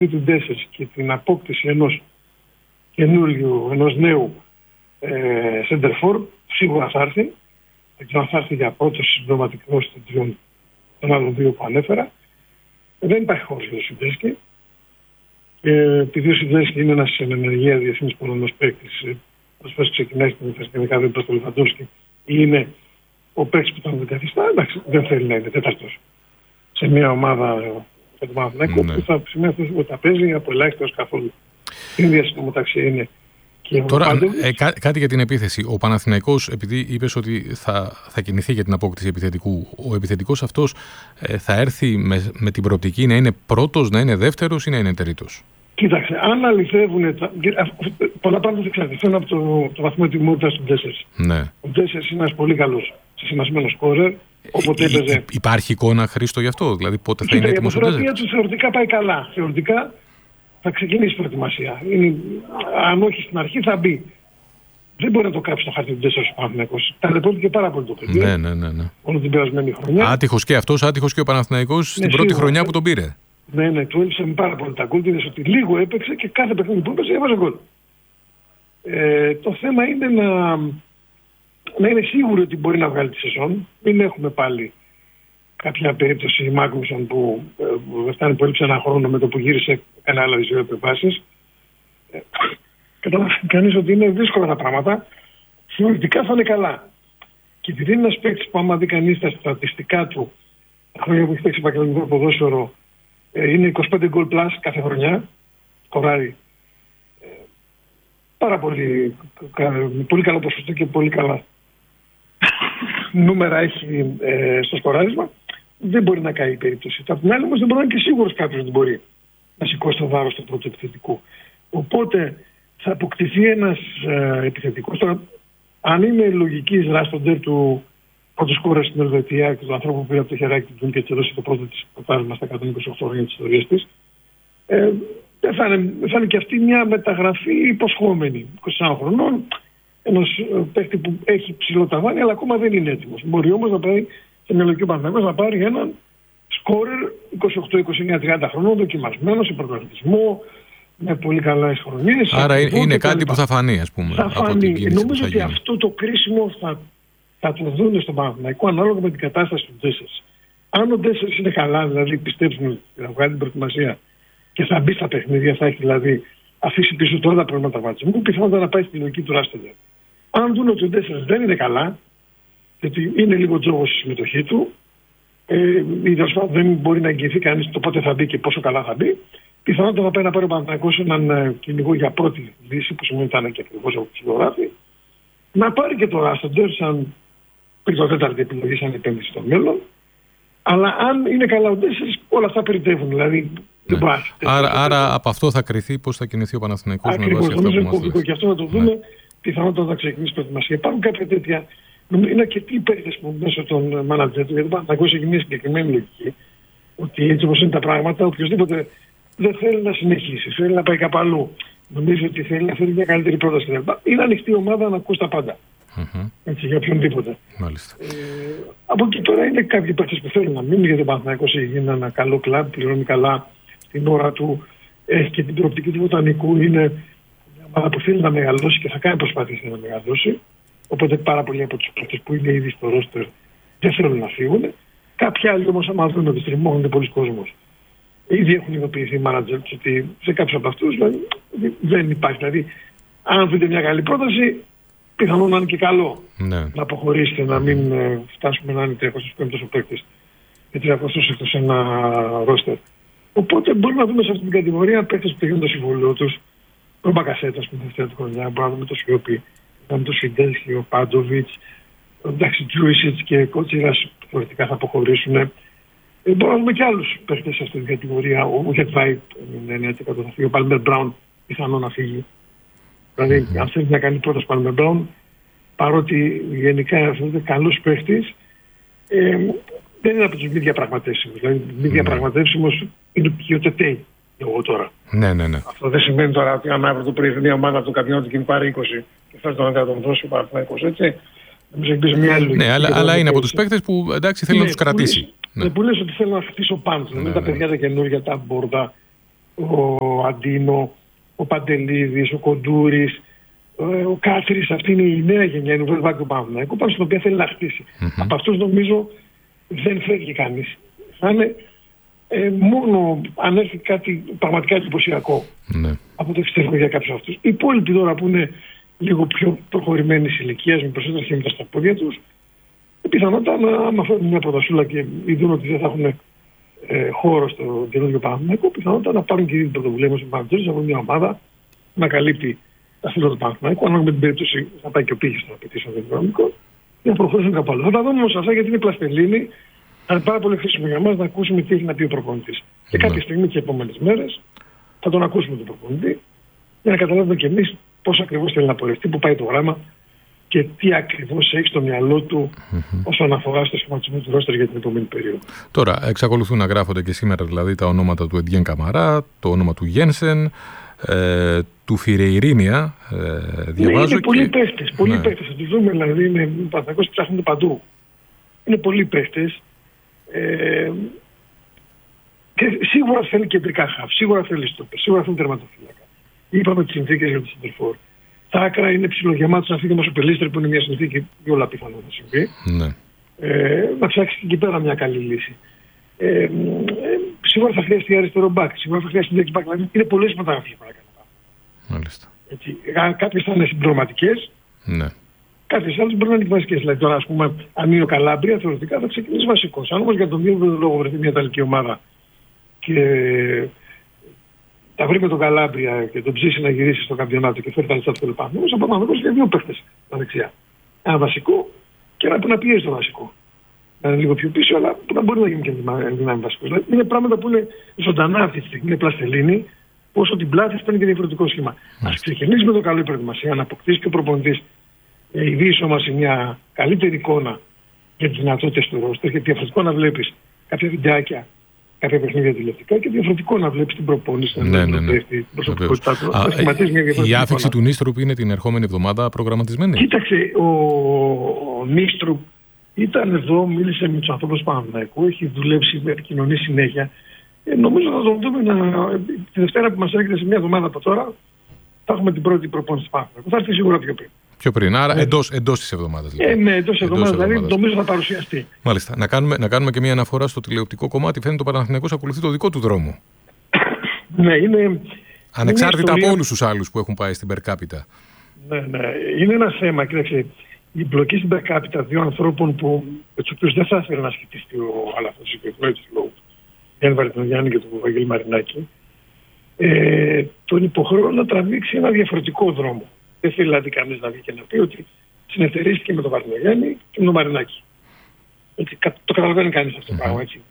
του Ντέσσερς και την απόκτηση ενός νέου σεντερφόρ, σίγουρα θα έρθει. Δεν ξέρω αν θα έρθει για πρώτος συμπληρωματικός των άλλων δύο που ανέφερα. Δεν υπάρχει χώρος για το Σιντέσκι. Επειδή ο Σιντέσκι είναι ένας εν ενεργεία διεθνής Πολωνός παίκτης, προσφέρει ξεκινάει στην Εθνικά δεν προς το Λιβαντόφσκι, είναι ο παίκτης που τον αντικαθιστά, εντάξει, δεν θέλει να είναι τέταρτος σε μια ομάδα για τον Παναθηναϊκό που θα σημαίνει ότι θα παίζει από ελάχιστο ως καθόλου. Την ίδια συντομοταξία είναι. Τώρα, κάτι για την επίθεση. Ο Παναθηναϊκός, επειδή είπες ότι θα κινηθεί για την απόκτηση επιθετικού, ο επιθετικός αυτός θα έρθει με την προοπτική να είναι πρώτος, να είναι δεύτερος ή να είναι τρίτος? Κοίταξε, αν αληθεύουν. Πολλά πράγματα εξαρτηθούν από το βαθμό ετοιμότητας του Ντέσσερς. Ναι. Ο Ντέσσερς είναι ένας πολύ καλός σημασμένος σκόρερ. Υπάρχει εικόνα, Χρήστο, γι' αυτό? Δηλαδή, πότε θα είναι έτοιμος ο Ντέσσερς? Η προετοιμασία του θεωρητικά πάει καλά. Θεωρητικά θα ξεκινήσει η προετοιμασία. Αν όχι στην αρχή, θα μπει. Δεν μπορεί να το κάψει το χαρτί του Ντέσσερς ο Παναθηναϊκός. Ταλαιπωρήθηκε πάρα πολύ το παιδί. Ναι. Όλη την περασμένη χρονιά. Άτυχος και αυτός, άτυχος και ο Παναθηναϊκός στην πρώτη χρονιά που τον πήρε. Ναι, του έλειψε πάρα πολύ τα γκολ. Είδες ότι λίγο έπαιξε και κάθε παιχνίδι που έπαιξε έβαζε γκολ. Το θέμα είναι να είναι σίγουρο ότι μπορεί να βγάλει τη σεζόν. Μην έχουμε πάλι κάποια περίπτωση Μάγνουσον που φτάνει που έλειψε ένα χρόνο με το που γύρισε ένα άλλα δύο επεμβάσεις. Καταλαβαίνει κανείς ότι είναι δύσκολα τα πράγματα. Θεωρητικά θα είναι καλά. Και επειδή είναι ένας παίκτης που άμα δει κανείς τα στατιστικά του, τα χρόνια που έχει παίξει επαγγελματικό ποδόσφαιρο, είναι 25 γκολ πλάς κάθε χρονιά. Σκοράρει πάρα πολύ καλό ποσοστό και πολύ καλά νούμερα έχει στο σκοράρισμα. Δεν μπορεί να κάνει η περίπτωση. Από την άλλη όμως δεν μπορεί να είναι και σίγουρος κάποιος ότι μπορεί να σηκώσει το βάρος του πρώτου επιθετικού. Οπότε θα αποκτηθεί ένας επιθετικός. Τώρα, αν είναι λογική η δράση του πρώτου σκόρερ στην Ελβετία και του ανθρώπου που πήρε από το χεράκι του και της έδωσε το πρώτο της πρωτάθλημα στα 128 χρόνια της ιστορίας της, θα είναι και αυτή μια μεταγραφή υποσχόμενη. 21 χρονών, ενός παίκτη που έχει ψηλό ταβάνι αλλά ακόμα δεν είναι έτοιμος. Μπορεί όμως να πάει σε μια λογική Παναθηναϊκός να πάρει έναν σκόρερ 28-29-30 χρονών, δοκιμασμένο σε πρωταθλητισμό, με πολύ καλές χρονιές. Άρα είναι κάτι που θα φανεί, ας πούμε. Θα φανεί. Νομίζω ότι αυτό το κρίσιμο θα το δουν στον Παναθηναϊκό ανάλογα με την κατάσταση του Ντέσσερς. Αν ο Ντέσσερς είναι καλά, δηλαδή πιστέψουν ότι θα βγάλει την προετοιμασία και θα μπει στα παιχνίδια, θα έχει δηλαδή αφήσει πίσω τώρα τα προβλήματα τραυματισμού, πιθανότατα να πάει στη λογική του Ράστοντερ. Αν δουν ότι ο Ντέσσερς δεν είναι καλά, γιατί είναι λίγο τζόγος στη συμμετοχή του, ή δεν μπορεί να εγγυηθεί κανείς το πότε θα μπει και πόσο καλά θα μπει, πιθανότατα θα πάει να πάρει ο Παναθηναϊκός έναν κυνηγό για πρώτη λύση, που σημαίνει ότι θα είναι και ακριβώς από τους υπογράφει, να πάρει και το Ράστοντερ σαν πριν τέταρτη επιλογή, σαν επένδυση στο μέλλον. Αλλά αν είναι καλά ο Ντέσσερς, όλα αυτά περιτεύουν. Δηλαδή, δεν μπορεί. Άρα από αυτό θα κριθεί πώς θα κινηθεί ο Παναθηναϊκός με βάση αυτό που μας λέει. Και αυτό να το δούμε, πιθανότατα θα ξεκινήσει η προετοιμασία. Υπάρχουν κάποια τέτοια. Είναι αρκετοί παίκτες που μέσω των μάνατζερ του, γιατί ο Παναθηναϊκός έχει μια συγκεκριμένη λογική, ότι έτσι όπως είναι τα πράγματα, οποιοδήποτε δεν θέλει να συνεχίσει, θέλει να πάει κάπου αλλού, νομίζει ότι θέλει να φέρει μια καλύτερη πρόταση κλπ. Είναι ανοιχτή η ομάδα να ακούσει τα πάντα. Έτσι, για οποιονδήποτε. Από εκεί τώρα είναι κάποιοι παίκτες που θέλουν να μείνουν, γιατί ο Παναθηναϊκός έχει γίνει ένα καλό κλαμπ, πληρώνει καλά την ώρα του, έχει και την προοπτική του βοτανικού, είναι μια ομάδα που θέλει να μεγαλώσει και θα κάνει προσπάθειες να μεγαλώσει. Οπότε πάρα πολλοί από τους παίκτες που είναι ήδη στο ρόστερ δεν θέλουν να φύγουν. Κάποιοι άλλοι όμως, άμα δουν ότι στριμώγονται πολλοί κόσμος, ήδη έχουν ειδοποιηθεί οι μάνατζερ τους ότι σε κάποιους από αυτούς δηλαδή, δεν υπάρχει. Δηλαδή, αν βρείτε μια καλή πρόταση, πιθανόν να είναι και καλό να αποχωρήσετε, να μην φτάσουμε να είναι 35ος ο παίκτης και 36ος εκτός ένα ρόστερ. Οπότε μπορούμε να δούμε σε αυτή την κατηγορία παίκτες που τελειώνουν το συμβόλαιο τους. Ο Μπακασέτας που είναι δεύτερη του χρονιά, μπορούμε να δούμε το Σιώπη, να δούμε το Σιντέσκι, ο Πάντοβιτς, εντάξει, Τζούισιτς και Κότσιρας θεωρητικά θα αποχωρήσουν. Μπορούμε να δούμε και άλλους παίκτες σε αυτή την κατηγορία. Ο Γετβάιτ, 99% θα φύγει, ο Πάλμερ Μπράουν πιθανόν να φύγει. Δηλαδή, αν θέλει να κάνει πρώτος Πάλμερ Μπράουν, παρότι γενικά είναι καλός παίχτης, δεν είναι από τους μη διαπραγματεύσιμους. Δηλαδή, μη διαπραγματεύσιμος είναι και ο Τετέι, εγώ τώρα. Ναι. Αυτό δεν σημαίνει τώρα ότι αν αύριο το πρωί μια ομάδα από τον καμπιόνα και πάρει 20 και θέλει να τον δώσει ο Παναθηναϊκός, έτσι. Ναι, αλλά είναι από τους παίχτες που εντάξει θέλει να τους κρατήσει. Που λες ότι θέλω να χτίσω πάντως. Δηλαδή τα παιδιά τα καινούργια, τα Μπορδά, ο Αντίνο, ο Παντελίδης, ο Κοντούρης, ο Κάθρης. Αυτή είναι η νέα γενιά, είναι ο Βέλβακ του Παναθηναϊκού, πάνω στην οποία θέλει να χτίσει. Από αυτούς νομίζω δεν φεύγει κανείς. Θα είναι μόνο αν έρθει κάτι πραγματικά εντυπωσιακό από το εξωτερικό για κάποιους αυτούς. Οι υπόλοιποι τώρα που είναι λίγο πιο προχωρημένης ηλικίας, με περισσότερα χέρια στα πόδια τους, πιθανότατα να φέρουν μια προτασούλα και δουν ότι δεν θα έχουν χώρο στο καινούργιο Παναθηναϊκό, πιθανότατα να πάρουν και ήδη πρωτοβουλία με τους από μια ομάδα να καλύπτει τα φύλλα του Παναθηναϊκού. Ανάλογα με την περίπτωση θα πάει και ο πύχης των απαιτήσεων των οικονομικών, για να προχωρήσουν κάπου άλλο. Θα τα δούμε όμως αυτά γιατί είναι πλαστελίνη. Θα είναι πάρα πολύ χρήσιμο για μας να ακούσουμε τι έχει να πει ο προπονητής. Και κάποια στιγμή και επόμενες μέρες θα τον ακούσουμε τον προπονητή για να καταλάβουμε κι εμείς πώς ακριβώς θέλει να πορευτεί, πού πάει το γράμμα και τι ακριβώς έχει στο μυαλό του όσον αφορά στο σχηματισμό του ρόστερ για την επόμενη περίοδο. Τώρα, εξακολουθούν να γράφονται και σήμερα δηλαδή τα ονόματα του Εντιέν Καμαρά, το όνομα του Γένσεν, του Φιρεϊρίνια, διαβάζω. Είναι πολλοί παίχτες, πολλοί παίχτες. Θα τους δούμε, δηλαδή, είναι Παναθηναϊκός που ψάχνονται παντού. Είναι πολλοί παίχτες. Και σίγουρα θέλει κεντρικά χαφ, σίγουρα θέλει στόπερ, σίγουρα θέλει τερματοφύλακα. Είπαμε τις συνθήκες για το Σεντερφόρ. Τα άκρα είναι ψιλογεμάτος να φύγει ο Πελίστρη που είναι μια συνθήκη και όλα πιθανό να συμβεί. Να ψάξει και εκεί πέρα μια καλή λύση. Σίγουρα θα χρειαστεί αριστερό μπακ, σίγουρα θα χρειαστεί δεξί μπακ. Δηλαδή είναι πολλές μεταγραφές που θα κάνει. Κάποιες θα είναι συμπληρωματικές. Κάποιες άλλες μπορεί να είναι βασικές. Δηλαδή τώρα, ας πούμε, αν είναι ο Καλάμπρια, θεωρητικά θα ξεκινήσει βασικός. Αν όμως για τον δύο λόγο βρεθεί μια ιταλική ομάδα και τα βρει με τον Καλάμπρια και τον ψήσει να γυρίσει στο καμπιονάτο και φέρει τα λεφτά του Πελοπάνου, όμως από πάνω για δύο παίχτες στα δεξιά. Ένα βασικό και ένα που να πιέζει το βασικό. Να είναι λίγο πιο πίσω, αλλά που να μπορεί να γίνει και δυνάμει βασικό. Δηλαδή είναι πράγματα που είναι ζωντανά αυτή τη στιγμή, είναι πλαστελίνη, όσο την πλάτη παίρνει και διαφορετικό σχήμα. Ας ξεκινήσει με το καλό προετοιμασία, να αποκτήσει και ο προπονητής η Βίσο μας μια καλύτερη εικόνα για τις δυνατότητες του ρόστερ, γιατί διαφορετικό να βλέπεις κάποια βιντεάκια, κάποια παιχνίδια τηλεοπτικά και διαφορετικό να βλέπεις την προπόνηση, την προσωπικότητά του. Η άφηξη του Νίστρουπ είναι την ερχόμενη εβδομάδα προγραμματισμένη. Κοίταξε, ο Νίστρουπ ήταν εδώ, μίλησε με τους ανθρώπους του Παναθηναϊκού, έχει δουλέψει, επικοινωνεί συνέχεια. Νομίζω θα τον δούμε τη Δευτέρα που μας έρχεται σε μια εβδομάδα από τώρα, θα έχουμε την πρώτη προπόνηση του Παναθηναϊκού. Θα έρθει σίγουρα πιο πριν. Πιο πριν, άρα εντός της εβδομάδας. Λοιπόν. Ναι, εντός της εβδομάδας, δηλαδή νομίζω θα παρουσιαστεί. Μάλιστα. Να κάνουμε και μια αναφορά στο τηλεοπτικό κομμάτι. Φαίνεται ο Παναθηναϊκός ακολουθεί το δικό του δρόμο. Ναι, είναι. Ανεξάρτητα από όλους τους άλλους που έχουν πάει στην Περκάπιτα. Ναι. Είναι ένα θέμα, κοίταξε. Η μπλοκή στην Περκάπιτα δύο ανθρώπων που με τους οποίους δεν θα ήθελε να σχετιστεί ο Αλαφός και ο λόγου. Γιάννη Βαρδινογιάννη και τον Βαγγέλη Μαρινάκη. Τον υποχρεώνει να τραβήξει ένα διαφορετικό δρόμο. Δεν θέλει δηλαδή κανείς να βγει και να πει ότι συνεταιρίστηκε με τον Βαρδινογιάννη και με τον Μαρινάκη. Έτσι, το καταλαβαίνει κανείς αυτό το πράγμα, έτσι.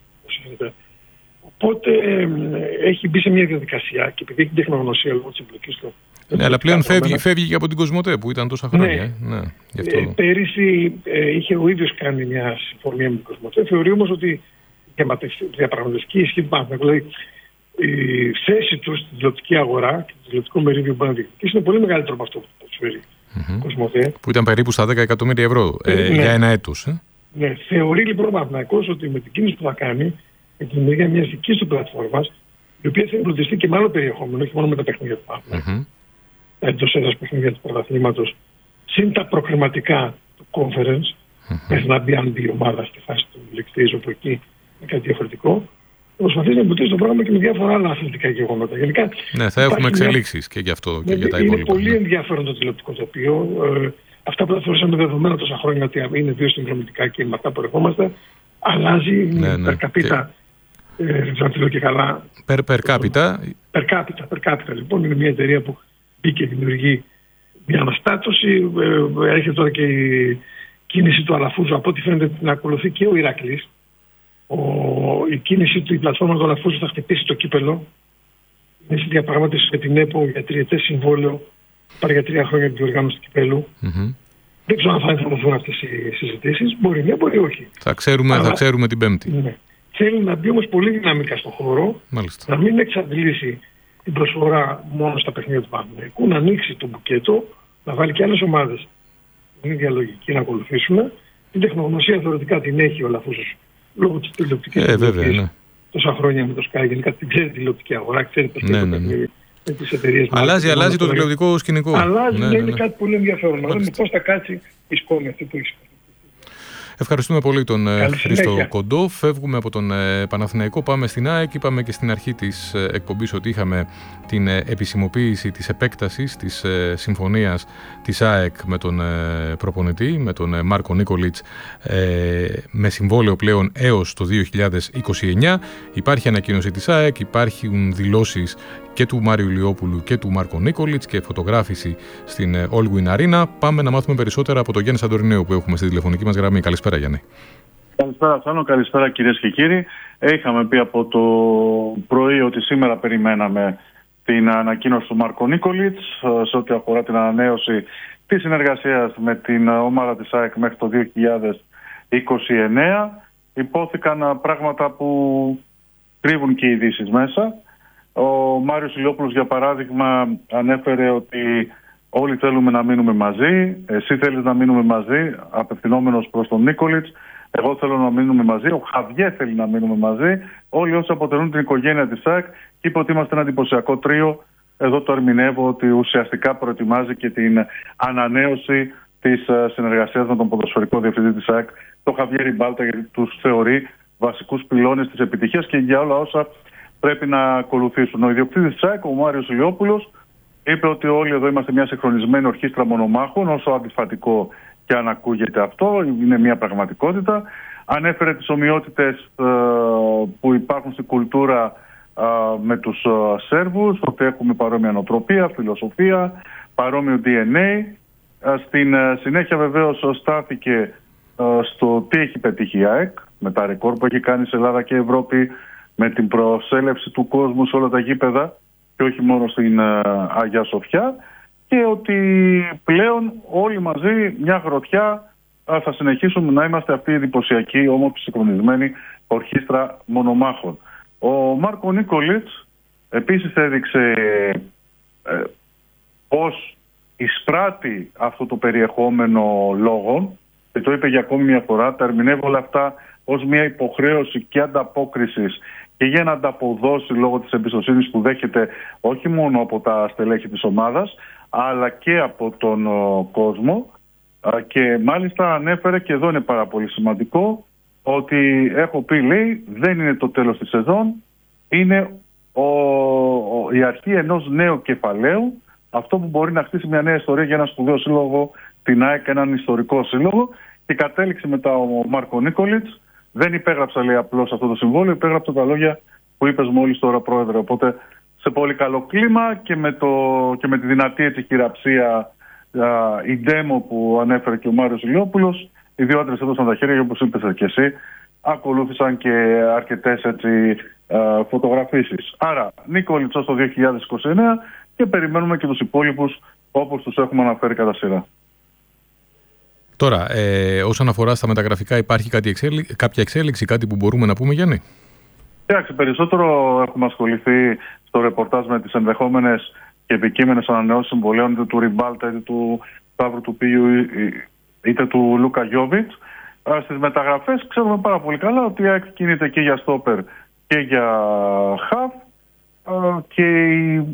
Οπότε έχει μπει σε μια διαδικασία και επειδή έχει τεχνογνωσία λόγω της εμπλοκής του. Ναι, αλλά πλέον φεύγει και από την Κοσμοτέ που ήταν τόσα χρόνια. Ναι, πέρυσι είχε ο ίδιος κάνει μια συμφωνία με την Κοσμοτέ. Θεωρεί όμως ότι για διαπραγματευτική ισχύ του Παναθηναϊκού, δηλαδή η θέση του στην τηλεοπτική αγορά και το τηλεοπτικό μερίδιο που μπορεί να διεκδικήσει είναι πολύ μεγαλύτερο από αυτό που προσφέρει η Κοσμοτέ. Που ήταν περίπου στα 10 εκατομμύρια ευρώ για ένα έτος. Ναι, θεωρεί λοιπόν ο Παναθηναϊκός ότι με την κίνηση που θα κάνει με τη δημιουργία μιας δικής του πλατφόρμας, η οποία θα εμπλουτιστεί και με άλλο περιεχόμενο, όχι μόνο με τα παιχνίδια του Παναθηναϊκού, εντός έδρας παιχνίδια του πρωταθλήματος, συν τα προκριματικά του conference, μέχρι να μπει αν μπει η ομάδα στη φάση του ληκτής, όπου εκεί είναι κάτι διαφορετικό. Προσπαθείς να εμπλουτίσει το πρόγραμμα και με διάφορα άλλα αθλητικά γεγονότα. Γενικά, ναι, θα έχουμε εξελίξεις και γι' αυτό και για τα υπόλοιπα. Είναι πολύ ενδιαφέρον το τηλεοπτικό τοπίο. Αυτά που θα θεωρούσαμε δεδομένα τόσα χρόνια ότι είναι δύο συνδρομητικά και με αυτά που ερχόμαστε, αλλάζει περκαπίτα. Δεν ξέρω αν το λέω και καλά. Περκάπιτα λοιπόν. Είναι μια εταιρεία που μπήκε και δημιουργεί μια αναστάτωση. Έρχεται τώρα και η κίνηση του Αλαφούζου. Από ό,τι φαίνεται την ακολουθεί και ο Ηρακλής. Η κίνηση του, η πλατφόρμα του Αλαφούζου θα χτυπήσει το κύπελο. Είναι στη διαπραγμάτευση με την ΕΠΟ για τριετές συμβόλαιο. Πάρει για 3 χρόνια την διοργάνωση του κυπέλου. Δεν ξέρω αν θα ενθαρρυνθούν αυτές οι συζητήσεις. Μπορεί ναι, μπορεί όχι. Θα ξέρουμε την Πέμπτη. Ναι. Θέλει να μπει όμως πολύ δυναμικά στον χώρο. Μάλιστα. Να μην εξαντλήσει την προσφορά μόνο στα παιχνίδια του Παναθηναϊκού, να ανοίξει το μπουκέτο, να βάλει και άλλες ομάδες την ίδια λογική να ακολουθήσουν. Την τεχνογνωσία θεωρητικά την έχει ο Αλαφούζος λόγω της τηλεοπτικής βέβαια, ναι. τόσα χρόνια με το Sky. Γενικά την ξέρει τη τηλεοπτική αγορά, ξέρει πώς με τις εταιρείες. Αλλάζει το τηλεοπτικό σκηνικό. Αλλάζει, είναι κάτι πολύ ενδιαφέρον. Να δούμε πώς θα κάτσει η σκόνη αυτή που έχει. Ευχαριστούμε πολύ τον Χρήστο Κοντό. Φεύγουμε από τον Παναθηναϊκό, πάμε στην ΑΕΚ. Είπαμε και στην αρχή της εκπομπής ότι είχαμε την επισημοποίηση της επέκτασης της συμφωνίας της ΑΕΚ με τον προπονητή, με τον Μάρκο Νίκολιτς, με συμβόλαιο πλέον έως το 2029. Υπάρχει ανακοίνωση της ΑΕΚ, υπάρχουν δηλώσεις και του Μάριου Ηλιόπουλου και του Μάρκο Νίκολιτς και φωτογράφηση στην Allwyn Arena. Πάμε να μάθουμε περισσότερα από τον Γιάννη Σαντορινέου που έχουμε στη τηλεφωνική μας γραμμή. Καλησπέρα, Γιάννη. Καλησπέρα, Θάνο. Καλησπέρα, κυρίες και κύριοι. Είχαμε πει από το πρωί ότι σήμερα περιμέναμε την ανακοίνωση του Μάρκο Νίκολιτς σε ό,τι αφορά την ανανέωση της συνεργασίας με την ομάδα της ΑΕΚ μέχρι το 2029. Υπόθηκαν πράγματα που κρύβουν και ειδήσεις μέσα. Ο Μάριος Ηλιόπουλος, για παράδειγμα, ανέφερε ότι όλοι θέλουμε να μείνουμε μαζί. Εσύ θέλεις να μείνουμε μαζί, απευθυνόμενος προς τον Νίκολιτς. Εγώ θέλω να μείνουμε μαζί. Ο Χαβιέ θέλει να μείνουμε μαζί. Όλοι όσοι αποτελούν την οικογένεια της ΑΕΚ. Και είπε ότι είμαστε ένα εντυπωσιακό τρίο. Εδώ το ερμηνεύω ότι ουσιαστικά προετοιμάζει και την ανανέωση της συνεργασίας με τον ποδοσφαιρικό διευθυντή της ΑΕΚ, τον Χαβιέ Ριμπάλτα, γιατί τους θεωρεί βασικούς πυλώνες της επιτυχίας και για όλα όσα πρέπει να ακολουθήσουν. Ο ιδιοκτήτης της ΑΕΚ, ο Μάριος Ηλιόπουλος, είπε ότι όλοι εδώ είμαστε μια συγχρονισμένη ορχήστρα μονομάχων, όσο αντιφατικό και αν ακούγεται αυτό, είναι μια πραγματικότητα. Ανέφερε τις ομοιότητες που υπάρχουν στην κουλτούρα με τους Σέρβους, ότι έχουμε παρόμοια νοοτροπία, φιλοσοφία, παρόμοιο DNA. Στην συνέχεια βεβαίως στάθηκε στο τι έχει πετύχει η ΑΕΚ, με τα ρεκόρ που έχει κάνει σε Ελλάδα και Ευρώπη, με την προσέλευση του κόσμου σε όλα τα γήπεδα και όχι μόνο στην Αγία Σοφιά, και ότι πλέον όλοι μαζί μια γροθιά θα συνεχίσουμε να είμαστε αυτή η εντυπωσιακή, όμορφη, συγχρονισμένη ορχήστρα μονομάχων. Ο Μάρκο Νίκολιτς επίσης έδειξε πώς εισπράττει αυτό το περιεχόμενο λόγων και το είπε για ακόμη μια φορά. Τα ερμηνεύω όλα αυτά ως μια υποχρέωση και ανταπόκρισης και για να ανταποδώσει λόγω της εμπιστοσύνης που δέχεται όχι μόνο από τα στελέχη της ομάδας αλλά και από τον κόσμο. Και μάλιστα ανέφερε, και εδώ είναι πάρα πολύ σημαντικό, ότι έχω πει, λέει, δεν είναι το τέλος της σεζόν, είναι η αρχή ενός νέου κεφαλαίου, αυτό που μπορεί να χτίσει μια νέα ιστορία για ένα σπουδαίο σύλλογο, την ΑΕΚ, έναν ιστορικό σύλλογο. Και κατέληξε μετά ο Μάρκο Νίκολιτς, δεν υπέγραψα, λέει, απλώς αυτό το συμβόλαιο, υπέγραψα τα λόγια που είπες μόλις τώρα, Πρόεδρε. Οπότε σε πολύ καλό κλίμα και με τη δυνατή έτσι χειραψία, η demo που ανέφερε και ο Μάριος Ηλιόπουλος, οι δύο άντρες έδωσαν τα χέρια, όπως είπες και εσύ, ακολούθησαν και αρκετές έτσι φωτογραφίσεις. Άρα Νίκολιτς το 2029 και περιμένουμε και τους υπόλοιπους όπως τους έχουμε αναφέρει κατά σειρά. Τώρα, όσον αφορά στα μεταγραφικά, υπάρχει κάποια εξέλιξη, κάτι που μπορούμε να πούμε, Γιάννη? Εντάξει, περισσότερο έχουμε ασχοληθεί στο ρεπορτάζ με τις ενδεχόμενες και επικείμενες ανανεώσεις συμβολέων, είτε του Ριμπάλτα, είτε του Σταύρου του Πίιου, είτε του Λούκα Γιόβιτς. Στις μεταγραφές ξέρουμε πάρα πολύ καλά ότι η ΑΕΚ κινείται και για στόπερ και για χαφ, και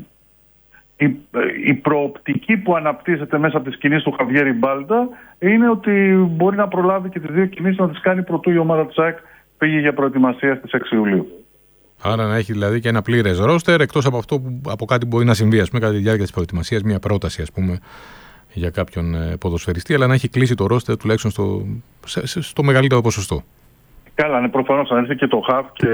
η προοπτική που αναπτύσσεται μέσα από τις κινήσεις του Χαβιέ Ριμπάλτα είναι ότι μπορεί να προλάβει και τις δύο κινήσεις να τις κάνει πρωτού η ομάδα της ΑΕΚ πήγε για προετοιμασία στις 6 Ιουλίου. Άρα να έχει δηλαδή και ένα πλήρες ρόστερ, εκτός από αυτό που από κάτι μπορεί να συμβεί, ας πούμε, κατά τη διάρκεια της προετοιμασίας, μια πρόταση, ας πούμε, για κάποιον ποδοσφαιριστή, αλλά να έχει κλείσει το ρόστερ τουλάχιστον στο μεγαλύτερο ποσοστό. Καλά, ναι, προφανώς αν έρθει και το χαφ και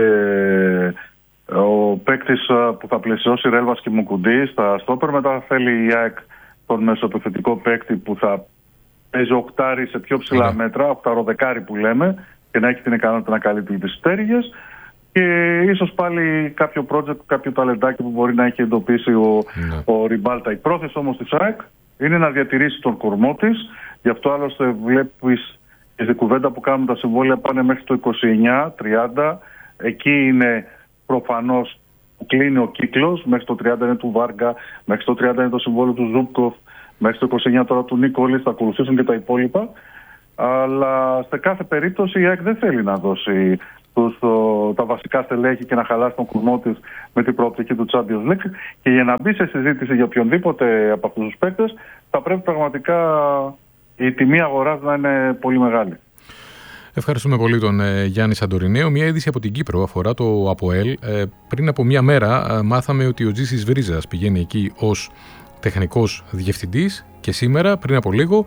ο παίκτης που θα πλαισιώσει Ρέλβας και Μουκουντή στα στόπερ, μετά θέλει η ΑΕΚ τον μεσοεπιθετικό παίκτη που θα παίζει οκτάρι σε πιο ψηλά μέτρα, οκταροδεκάρι που λέμε, και να έχει την ικανότητα να καλύπτει τις πτέρυγες. Και ίσως πάλι κάποιο project, κάποιο ταλεντάκι που μπορεί να έχει εντοπίσει ο Ριμπάλτα. Η πρόθεση όμως της ΑΕΚ είναι να διατηρήσει τον κορμό της. Γι' αυτό άλλωστε βλέπεις και στην κουβέντα που κάνουμε τα συμβόλαια πάνε μέχρι το 29-30. Εκεί είναι προφανώς που κλείνει ο κύκλος. Μέχρι το 30 είναι του Βάργα, μέχρι το 30 είναι το συμβόλαιο του Ζούπκοφ, μέχρι το 29 τώρα του Νίκολης, θα ακολουθήσουν και τα υπόλοιπα. Αλλά σε κάθε περίπτωση η ΑΕΚ δεν θέλει να δώσει τα βασικά στελέχη και να χαλάσει τον κουρμό της με την προοπτική του Champions League. Και για να μπει σε συζήτηση για οποιονδήποτε από αυτούς τους παίκτες, θα πρέπει πραγματικά η τιμή αγοράς να είναι πολύ μεγάλη. Ευχαριστούμε πολύ τον Γιάννη Σαντορινέο. Μια είδηση από την Κύπρο αφορά το ΑΠΟΕΛ. Πριν από μια μέρα μάθαμε ότι ο Τζίσης Βρίζας πηγαίνει εκεί ως τεχνικός διευθυντής και σήμερα, πριν από λίγο,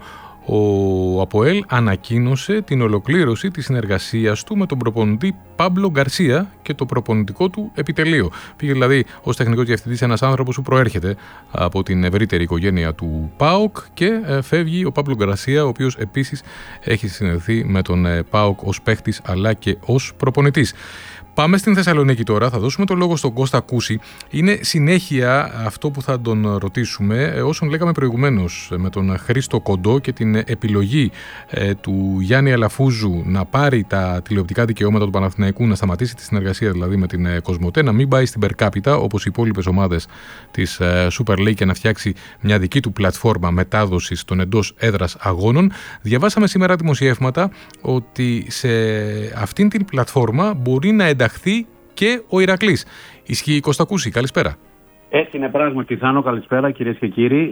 ο ΑΠΟΕΛ ανακοίνωσε την ολοκλήρωση της συνεργασίας του με τον προπονητή Πάμπλο Γκαρσία και το προπονητικό του επιτελείο. Πήγε δηλαδή ως τεχνικός διευθυντής ένας άνθρωπος που προέρχεται από την ευρύτερη οικογένεια του ΠΑΟΚ και φεύγει ο Πάμπλο Γκαρσία, ο οποίος επίσης έχει συνεργαστεί με τον ΠΑΟΚ ως παίχτης αλλά και ως προπονητής. Πάμε στην Θεσσαλονίκη τώρα, θα δώσουμε το λόγο στον Κώστα Κούση. Είναι συνέχεια αυτό που θα τον ρωτήσουμε, όσον λέγαμε προηγουμένως με τον Χρήστο Κοντό και την επιλογή του Γιάννη Αλαφούζου να πάρει τα τηλεοπτικά δικαιώματα του Παναθηναϊκού, να σταματήσει τη συνεργασία δηλαδή με την Κοσμοτέ, να μην πάει στην Περκάπιτα όπως οι υπόλοιπες ομάδες της Super League και να φτιάξει μια δική του πλατφόρμα μετάδοσης των εντός έδρας αγώνων. Διαβάσαμε σήμερα δημοσιεύματα ότι σε αυτήν την πλατφόρμα μπορεί να ενταχθεί και ο Ηρακλής. Ισχύει, Κώστα Κούση? Καλησπέρα. Έτσι είναι πράγματι, Θάνο. Καλησπέρα κυρίες και κύριοι.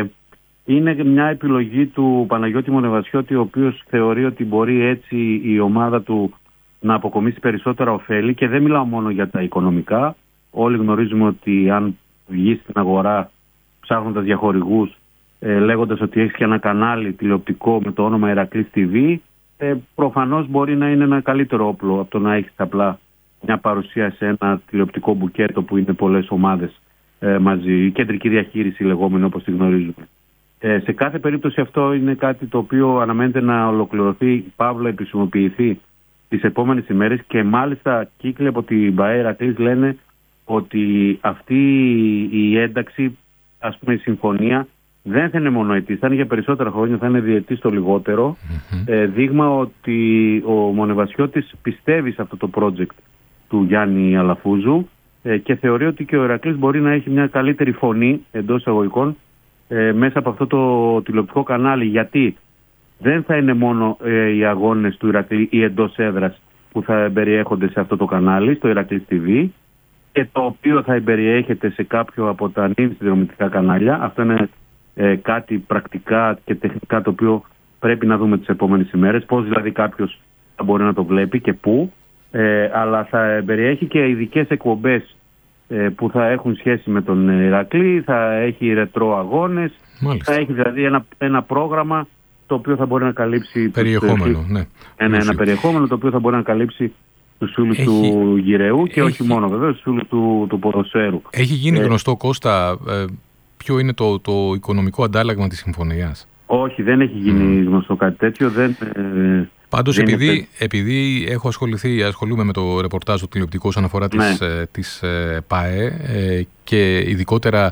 Είναι μια επιλογή του Παναγιώτη Μονεβασιώτη, ο οποίος θεωρεί ότι μπορεί έτσι η ομάδα του να αποκομίσει περισσότερα ωφέλη, και δεν μιλάω μόνο για τα οικονομικά. Όλοι γνωρίζουμε ότι αν βγει στην αγορά ψάχνοντας για χορηγούς, λέγοντας ότι έχει και ένα κανάλι τηλεοπτικό με το όνομα Ηρακλής TV, προφανώς μπορεί να είναι ένα καλύτερο όπλο από το να έχεις απλά μια παρουσία σε ένα τηλεοπτικό μπουκέτο που είναι πολλές ομάδες μαζί, η κεντρική διαχείριση λεγόμενη όπως τη γνωρίζουμε. Σε κάθε περίπτωση αυτό είναι κάτι το οποίο αναμένεται να ολοκληρωθεί, παύλα επισημοποιηθεί τις επόμενες ημέρες, και μάλιστα κύκλοι από την ΠΑΕ Ηρακλής λένε ότι αυτή η ένταξη, ας πούμε η συμφωνία, δεν θα είναι μονοετής, θα είναι για περισσότερα χρόνια, θα είναι διετής το λιγότερο. Δείγμα ότι ο Μονεβασιώτης πιστεύει σε αυτό το project του Γιάννη Αλαφούζου και θεωρεί ότι και ο Ηρακλής μπορεί να έχει μια καλύτερη φωνή εντός εισαγωγικών μέσα από αυτό το τηλεοπτικό κανάλι, γιατί δεν θα είναι μόνο οι αγώνες του Ηρακλή ή εντός έδρας που θα περιέχονται σε αυτό το κανάλι, στο Ηρακλής TV, και το οποίο θα περιέχεται σε κάποιο από τα νυν συνδρομητικά κανάλια. Αυτό είναι κάτι πρακτικά και τεχνικά το οποίο πρέπει να δούμε τις επόμενες ημέρες, πώς δηλαδή κάποιος θα μπορεί να το βλέπει και πού, αλλά θα περιέχει και ειδικές εκπομπές που θα έχουν σχέση με τον Ηρακλή, θα έχει ρετρό αγώνες, θα έχει δηλαδή ένα πρόγραμμα το οποίο θα μπορεί να καλύψει περιεχόμενο, ένα περιεχόμενο το οποίο θα μπορεί να καλύψει τους φίλους του γυρεού και όχι μόνο βέβαια, τους φίλους του ποδοσφαίρου. Έχει γίνει γνωστό, Κώστα, ποιο είναι το οικονομικό αντάλλαγμα της συμφωνίας? Όχι, δεν έχει γίνει γνωστό κάτι τέτοιο. Πάντως, επειδή έχω ασχολούμαι με το ρεπορτάζ του τηλεοπτικού όσον αφορά της ΠΑΕ και ειδικότερα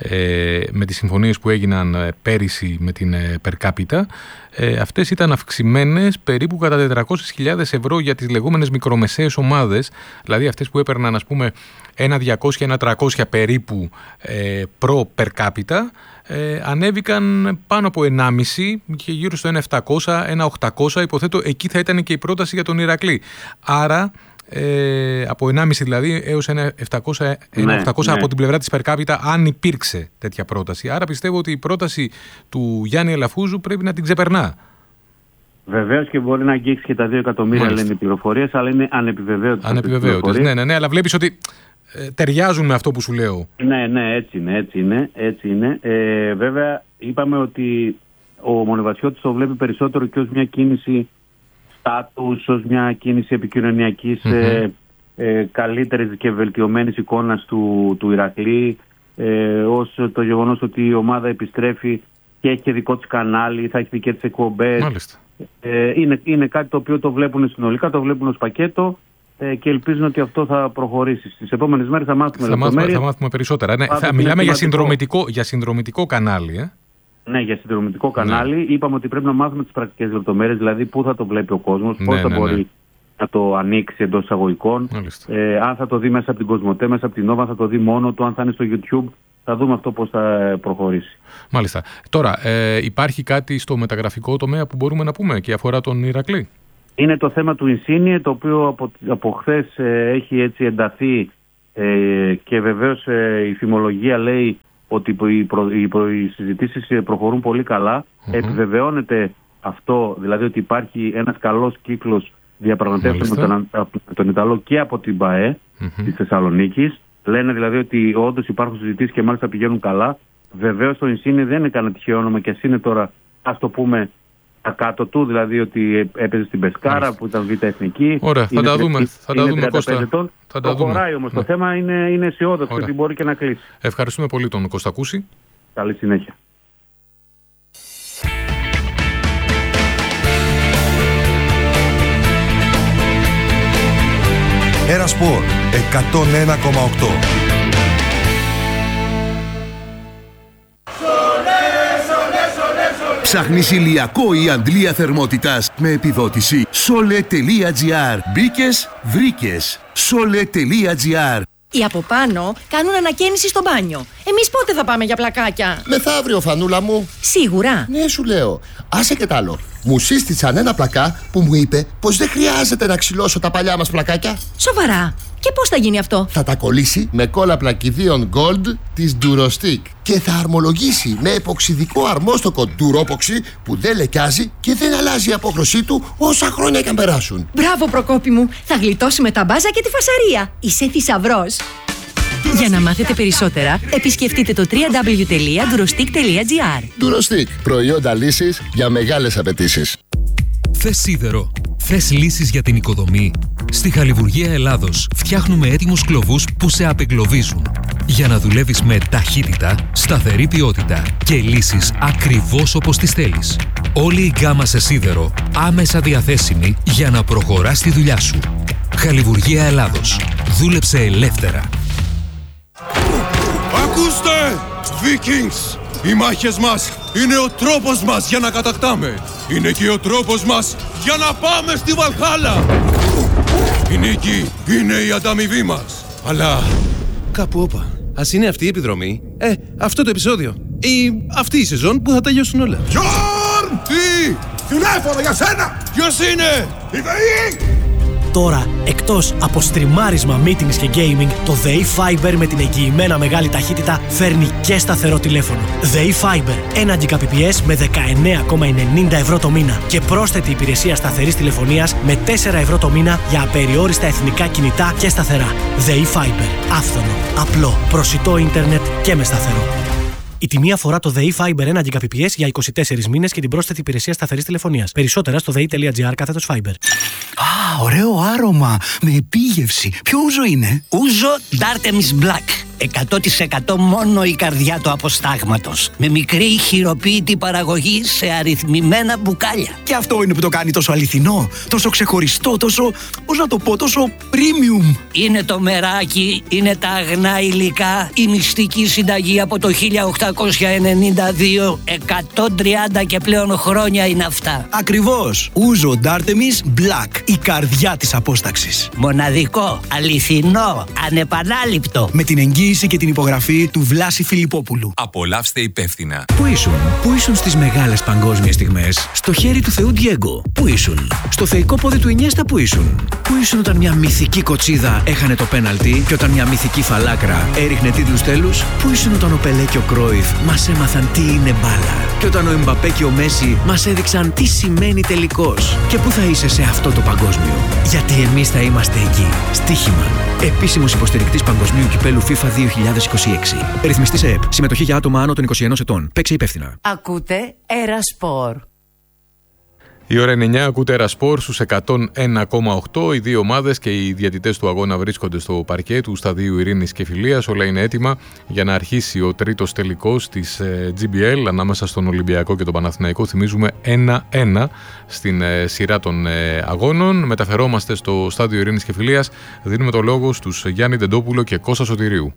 με τις συμφωνίες που έγιναν πέρυσι με την Περκάπιτα, αυτές ήταν αυξημένες περίπου κατά 400.000 ευρώ για τις λεγόμενες μικρομεσαίες ομάδες, δηλαδή αυτές που έπαιρναν ας πούμε ένα 200, ένα 300 περίπου προ Περκάπιτα, ανέβηκαν πάνω από 1,5 και γύρω στο 1,700, 1,800, υποθέτω εκεί θα ήταν και η πρόταση για τον Ηρακλή. Άρα από 1,5 δηλαδή έως 1,700, 1,800 από την πλευρά της Περκάπιτα, αν υπήρξε τέτοια πρόταση. Άρα πιστεύω ότι η πρόταση του Γιάννη Αλαφούζου πρέπει να την ξεπερνά. Βεβαίως, και μπορεί να αγγίξει και τα 2 εκατομμύρια, λένε οι πληροφορίες, αλλά είναι ανεπιβεβαίωτες. Ναι, αλλά βλέπεις ότι ταιριάζουν με αυτό που σου λέω. Ναι, έτσι είναι. Βέβαια, είπαμε ότι ο Μονεβασιώτης το βλέπει περισσότερο και ως μια κίνηση στάτους, ως μια κίνηση επικοινωνιακής καλύτερης και βελτιωμένης εικόνας του Ηρακλή, ως το γεγονός ότι η ομάδα επιστρέφει και έχει και δικό της κανάλι, θα έχει δικές της εκπομπές. Είναι κάτι το οποίο το βλέπουν συνολικά, το βλέπουν ως πακέτο, και ελπίζουν ότι αυτό θα προχωρήσει. Στις επόμενες μέρες θα μάθουμε λεπτομέρειες. Θα μάθουμε περισσότερα. Μιλάμε για συνδρομητικό κανάλι. Ναι, για συνδρομητικό κανάλι. Είπαμε ότι πρέπει να μάθουμε τις πρακτικές λεπτομέρειες, δηλαδή πού θα το βλέπει ο κόσμος, πώς θα μπορεί να το ανοίξει εντός εισαγωγικών. Αν θα το δει μέσα από την Κοσμοτέ, μέσα από την Nova, θα το δει μόνο του, αν θα είναι στο YouTube. Θα δούμε αυτό πώς θα προχωρήσει. Μάλιστα. Τώρα, υπάρχει κάτι στο μεταγραφικό τομέα που μπορούμε να πούμε και αφορά τον Ηρακλή? Είναι το θέμα του Ινσίνιε, το οποίο από χθες έχει έτσι ενταθεί και βεβαίως η φημολογία λέει ότι οι συζητήσεις προχωρούν πολύ καλά. Επιβεβαιώνεται αυτό, δηλαδή ότι υπάρχει ένας καλός κύκλος διαπραγματεύσεων με τον Ιταλό και από την ΠΑΕ της Θεσσαλονίκης. Λένε δηλαδή ότι όντως υπάρχουν συζητήσεις και μάλιστα πηγαίνουν καλά. Βεβαίως το Ινσίνιε δεν είναι κανένα τυχαίο όνομα και ας είναι τώρα, ας το πούμε, κάτω του, δηλαδή ότι έπαιζε στην Πεσκάρα που ήταν β' εθνική. Ωραία, θα τα δούμε. Θα τα δούμε, Κώστα. Προχωράει όμως το θέμα, είναι αισιόδοξο ότι μπορεί και να κλείσει. Ευχαριστούμε πολύ τον Κώστα Κούση. Καλή συνέχεια. Ένα Σπορ 101,8. Ψάχνεις ηλιακό ή αντλία θερμότητας με επιδότηση? Sole.gr. Μπήκες, βρήκες. Sole.gr. Οι από πάνω κάνουν ανακαίνιση στο μπάνιο. Εμείς πότε θα πάμε για πλακάκια? Μεθαύριο, Φανούλα μου. Σίγουρα? Ναι, σου λέω. Άσε και τ' άλλο. Μου σύστησαν ένα πλακά που μου είπε πως δεν χρειάζεται να ξυλώσω τα παλιά μας πλακάκια. Σοβαρά? Και πώς θα γίνει αυτό? Θα τα κολλήσει με κόλλα πλακιδίων Gold της Durostick και θα αρμολογήσει με εποξιδικό αρμόστοκο Duropoxy που δεν λεκιάζει και δεν αλλάζει η απόχρωσή του όσα χρόνια και αν περάσουν. Μπράβο, Προκόπη μου. Θα γλιτώσουμε τα μπάζα και τη φασαρία. Είσαι θησαυρός. Για να μάθετε περισσότερα, επισκεφτείτε το www.durostick.gr. Durostick. Προϊόντα λύσης για μεγάλες απαιτήσεις. Θες σίδερο? Θες λύσεις για την οικοδομή? Στη Χαλιβουργία Ελλάδος φτιάχνουμε έτοιμους κλωβούς που σε απεγκλωβίζουν. Για να δουλεύεις με ταχύτητα, σταθερή ποιότητα και λύσεις ακριβώς όπως τις θέλεις. Όλη η γκάμα σε σίδερο άμεσα διαθέσιμη για να προχωράς τη δουλειά σου. Χαλιβουργία Ελλάδος. Δούλεψε ελεύθερα. Ακούστε! Vikings! Οι μάχες μας είναι ο τρόπος μας για να κατακτάμε. Είναι και ο τρόπος μας για να πάμε στη Βαλχάλα. Η νίκη είναι η ανταμοιβή μας. Αλλά κάπου όπα. Ας είναι αυτή η επιδρομή, αυτό το επεισόδιο ή αυτή η σεζόν που θα τελειώσουν όλα. Γιόρν! Τι! Τηλέφωνο για σένα! Ποιος είναι? Η ΔΕΗ! Τώρα, εκτός από στριμάρισμα, meetings και gaming, το ΔΕΗ Fiber με την εγγυημένα μεγάλη ταχύτητα φέρνει και σταθερό τηλέφωνο. ΔΕΗ Fiber, 1 Gbps με 19,90 ευρώ το μήνα και πρόσθετη υπηρεσία σταθερής τηλεφωνίας με 4 ευρώ το μήνα για απεριόριστα εθνικά κινητά και σταθερά. ΔΕΗ Fiber, άφθονο, απλό, προσιτό ίντερνετ και με σταθερό. Η τιμή αφορά το ΔΕΗ Fiber 1 Gbps για 24 μήνες και την πρόσθετη υπηρεσία σταθερής τηλεφωνίας. Περισσότερα στο dei.gr/Fiber. Α, ωραίο άρωμα με επίγευση. Ποιο ούζο είναι? Ούζο Dartemis Black. 100% μόνο η καρδιά του αποστάγματος. Με μικρή χειροποίητη παραγωγή σε αριθμημένα μπουκάλια. Και αυτό είναι που το κάνει τόσο αληθινό, τόσο ξεχωριστό, τόσο, πώς να το πω, τόσο premium. Είναι το μεράκι, είναι τα αγνά υλικά, η μυστική συνταγή από το 1892. 130 και πλέον χρόνια είναι αυτά. Ακριβώς. Ούζο Dartemis Black. Η καρδιά της απόσταξης. Μοναδικό, αληθινό, ανεπανάληπτο. Με την εγγύηση και την υπογραφή του Βλάση Φιλιππόπουλου. Απολαύστε υπεύθυνα. Πού ήσουν στις μεγάλες παγκόσμιες στιγμές? Στο χέρι του Θεού Ντιέγκο. Πού ήσουν? Στο θεϊκό πόδι του Ινιέστα. Πού ήσουν όταν μια μυθική κοτσίδα έχανε το πέναλτι και όταν μια μυθική φαλάκρα έριχνε τίτλους τέλους? Πού ήσουν όταν ο Πελέ και ο Κρόιφ μας έμαθαν τι είναι μπάλα και όταν ο Εμπαπέ και ο Μέση μας έδειξαν τι σημαίνει τελικός? Και πού θα είσαι σε αυτό το παγκόσμιο? Γιατί εμείς θα είμαστε εκεί. Στοίχημα. Επίσημος υποστηρικτής Παγκοσμίου Κυπέλου FIFA 2026. Ρυθμιστής ΕΕΠ. Συμμετοχή για άτομα άνω των 21 ετών. Παίξε υπεύθυνα. Ακούτε Ερασπορ. Η ώρα είναι 9, ακούτε Ερασπορ στους 101,8. Οι δύο ομάδες και οι διαιτητές του αγώνα βρίσκονται στο παρκέ του Σταδίου Ειρήνης και Φιλίας. Όλα είναι έτοιμα για να αρχίσει ο τρίτος τελικός της GBL ανάμεσα στον Ολυμπιακό και τον Παναθηναϊκό. Θυμίζουμε 1-1 στην σειρά των αγώνων. Μεταφερόμαστε στο Στάδιο Ειρήνης και Φιλίας. Δίνουμε το λόγο στους Γιάννη Ντεντόπουλο και Κώστα Σωτηρίου.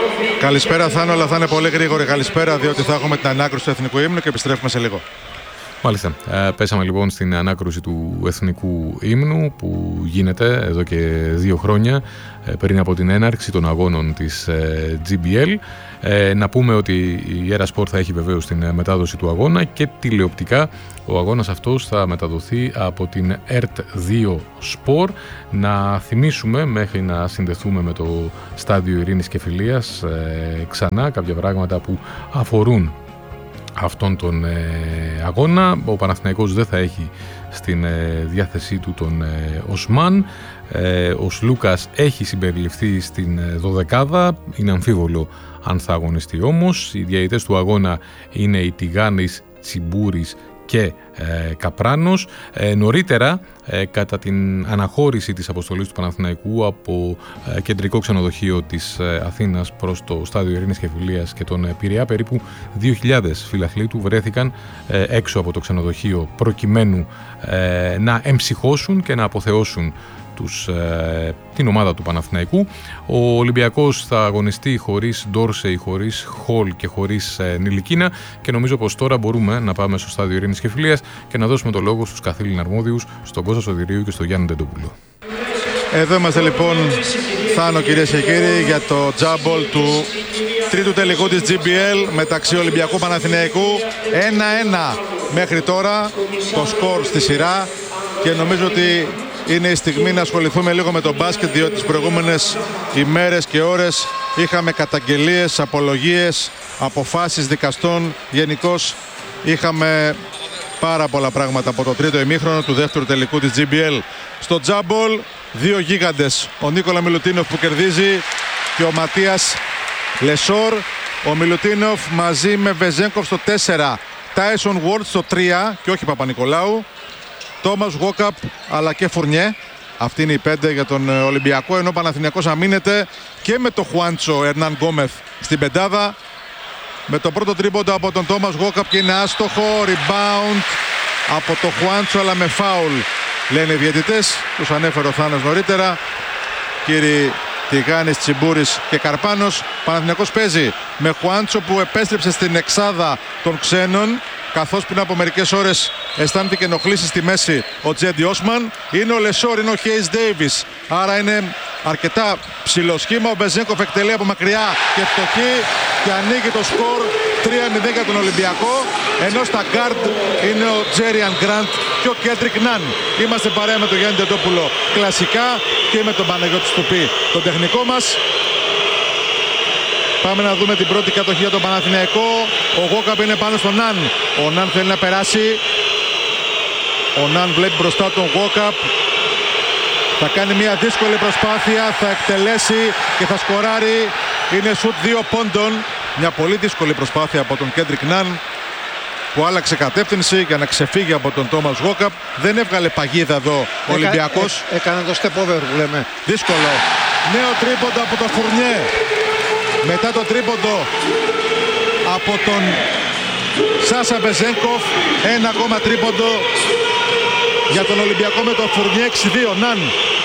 Καλησπέρα, Θάνο, αλλά θα είναι πολύ γρήγορη καλησπέρα, διότι θα έχουμε την ανάκριση του Εθνικού Ύμνου και επιστρέφουμε σε λίγο. Μάλιστα. Πέσαμε λοιπόν στην ανάκρουση του εθνικού ύμνου που γίνεται εδώ και 2 χρόνια πριν από την έναρξη των αγώνων της GBL. Να πούμε ότι η Erasport θα έχει βεβαίως την μετάδοση του αγώνα και τηλεοπτικά ο αγώνας αυτός θα μεταδοθεί από την ERT2 Sport. Να θυμίσουμε μέχρι να συνδεθούμε με το Στάδιο Ειρήνης και Φιλίας ξανά κάποια πράγματα που αφορούν αυτόν τον αγώνα. Ο Παναθηναϊκός δεν θα έχει στην διάθεσή του τον Οσμάν. Ο Σλούκας έχει συμπεριληφθεί στην 12η. Είναι αμφίβολο αν θα αγωνιστεί όμως. Οι διαιτητές του αγώνα είναι οι Τιγάνης, Τσιμπούρης και Καπράνος. Νωρίτερα, κατά την αναχώρηση της αποστολής του Παναθηναϊκού από κεντρικό ξενοδοχείο της Αθήνας προς το Στάδιο Ειρήνης και Φιλίας και τον Πειραιά, περίπου 2.000 φιλαθλοί του βρέθηκαν έξω από το ξενοδοχείο προκειμένου να εμψυχώσουν και να αποθεώσουν την ομάδα του Παναθηναϊκού. Ο Ολυμπιακός θα αγωνιστεί χωρίς Ντόρσεϊ, χωρίς Χολ και χωρίς Νιλικίνα και νομίζω πως τώρα μπορούμε να πάμε στο Στάδιο Ειρήνης και Φιλίας και να δώσουμε το λόγο στους καθήλυνα αρμόδιους, στον Κώστα Σωτηρίου και στον Γιάννη Ντεντόπουλο. Εδώ είμαστε λοιπόν, Θάνο, κυρίες και κύριοι, για το τζάμπολ του τρίτου τελικού της GBL μεταξύ Ολυμπιακού Παναθηναϊκού. 1-1 μέχρι τώρα το σκορ στη σειρά και νομίζω ότι είναι η στιγμή να ασχοληθούμε λίγο με τον μπάσκετ, διότι τις προηγούμενες ημέρες και ώρες είχαμε καταγγελίες, απολογίες, αποφάσεις δικαστών. Γενικώς είχαμε πάρα πολλά πράγματα από το τρίτο ημίχρονο του δεύτερου τελικού της GBL. Στο τζάμπολ, 2 γίγαντες. Ο Νίκολα Μιλουτίνοφ που κερδίζει και ο Ματίας Λεσόρ. Ο Μιλουτίνοφ μαζί με Βεζένκοφ στο 4, Τάισον Γουόρτ στο 3 και όχι Παπα-Νικολάου, Τόμας Γουόκαπ αλλά και Φουρνιέ. Αυτή είναι η 5 για τον Ολυμπιακό, ενώ ο Παναθηναϊκός αμήνεται και με το Χουάντσο Ερνάν Γκόμεθ στην πεντάδα, με το πρώτο τρίποντο από τον Τόμας Γουόκαπ και είναι άστοχο. Rebound από το Χουάντσο αλλά με φάουλ, λένε οι διαιτητές. Τους ανέφερε ο Θάνος νωρίτερα, κύριοι Τιγάνης, Τσιμπούρης και Καρπάνος. Παναθηναϊκός παίζει με Χουάντσο που επέστρεψε στην εξάδα των ξένων, καθώς πριν από μερικές ώρες αισθάνθηκε ενοχλήσεις στη μέση ο Τζέντι Όσμαν. Είναι ο Λεσόρ, είναι ο Χέις Ντέιβις, άρα είναι αρκετά ψηλό σχήμα. Ο Μπεζένκοφ εκτελεί από μακριά και φτωχή και ανοίγει το σκορ 3-0 για τον Ολυμπιακό, ενώ στα γκάρντ είναι ο Τζέριαν Γκραντ και ο Κέντρικ Ναν. Είμαστε παρέα με τον Γιάννη Ντεντόπουλο κλασικά και με τον Παναγιώτη Στουπή, τον τεχνικό μας. Πάμε να δούμε την πρώτη κατοχή για τον Παναθηναϊκό. Ο Γόκαπ είναι πάνω στον Ναν. Ο Ναν θέλει να περάσει. Ο Ναν βλέπει μπροστά τον Γόκαπ. Θα κάνει μια δύσκολη προσπάθεια. Θα εκτελέσει και θα σκοράρει. Είναι σουτ 2 πόντων. Μια πολύ δύσκολη προσπάθεια από τον Κέντρικ Ναν, που άλλαξε κατεύθυνση για να ξεφύγει από τον Τόμας Γόκαπ. Δεν έβγαλε παγίδα εδώ ο Ολυμπιακός. Έκανε το step over που λέμε. Δύσκολο. Νέο τρίποντο από τον Φουρνιέ. Μετά το τρίποντο από τον Σάσα Μπεζένκοφ, ένα ακόμα τρίποντο για τον Ολυμπιακό με τον Φουρνιέ. 6-2. Ναν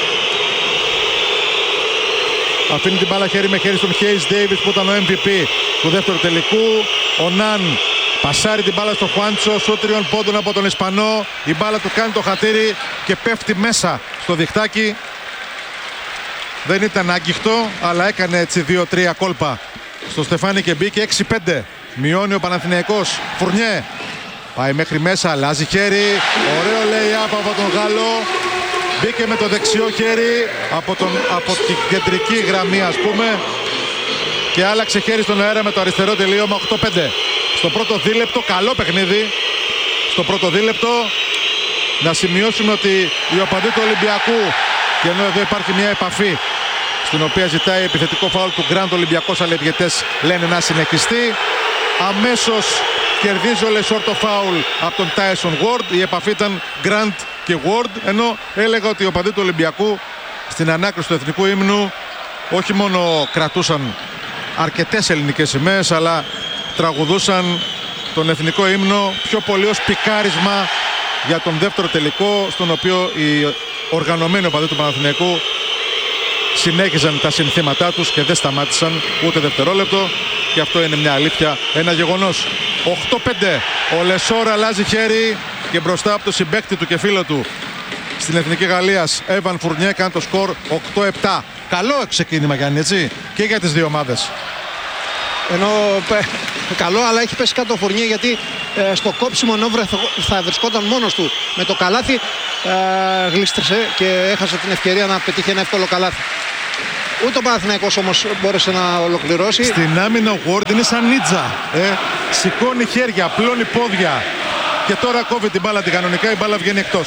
αφήνει την μπάλα χέρι με χέρι στον Χέις Ντέιβις που ήταν ο MVP του δεύτερου τελικού. Ο Ναν πασάρει την μπάλα στο Χουάντσο, σου 3 πόντων από τον Ισπανό. Η μπάλα του κάνει το χατήρι και πέφτει μέσα στο διχτάκι. Δεν ήταν άγγιχτο, αλλά έκανε έτσι 2-3 κόλπα στο Στεφάνι και μπήκε. 6-5. Μειώνει ο Παναθηναϊκός. Φουρνιέ πάει μέχρι μέσα, αλλάζει χέρι. Ωραίο lay-up από τον Γάλλο. Μπήκε με το δεξιό χέρι από την κεντρική γραμμή, ας πούμε, και άλλαξε χέρι στον αέρα με το αριστερό τελείωμα. 8-5. Στο πρώτο δίλεπτο, καλό παιχνίδι. Στο πρώτο δίλεπτο να σημειώσουμε ότι οι οπαδοί του Ολυμπιακού, και ενώ εδώ υπάρχει μια επαφή στην οποία ζητάει επιθετικό φάουλ του Γκραντ Ολυμπιακός, αλλά οι διαιτητές λένε να συνεχιστεί. Αμέσως κερδίζει ο Λεσόρ το φάουλ από τον Τάισον Γουόρντ. Η επαφή ήταν Γκραντ και Γουόρντ, ενώ έλεγα ότι οι οπαδοί του Ολυμπιακού στην ανάκριση του εθνικού ύμνου όχι μόνο κρατούσαν αρκετές ελληνικές σημαίες, αλλά τραγουδούσαν τον εθνικό ύμνο πιο πολύ ως πικάρισμα για τον δεύτερο τελικό, στον οποίο οι οργανωμένοι οπαδοί του Παναθηναϊκού συνέχιζαν τα συνθήματά τους και δεν σταμάτησαν ούτε δευτερόλεπτο, και αυτό είναι μια αλήθεια, ένα γεγονός. 8-5. Ο Λεσόρ αλλάζει χέρι και μπροστά από το συμπαίκτη του και φίλο του στην Εθνική Γαλλίας, Έβαν Φουρνιέ, κάνει το σκορ 8-7. Καλό ξεκίνημα, Γιάννη, έτσι, και για τις δύο ομάδες. Ενώ καλό, αλλά έχει πέσει κάτω ο Φουρνιέ, γιατί στο κόψιμο ενώ θα βρισκόταν μόνος του με το καλάθι, γλίστρεσε και έχασε την ευκαιρία να πετύχει ένα εύκολο καλάθι. Ούτε ο Παναθηναϊκός όμως μπόρεσε να ολοκληρώσει. Στην άμυνα ο Ward είναι σαν νίτζα. Σηκώνει χέρια, απλώνει πόδια. Και τώρα κόβει την μπάλα την κανονικά, η μπάλα βγαίνει εκτός.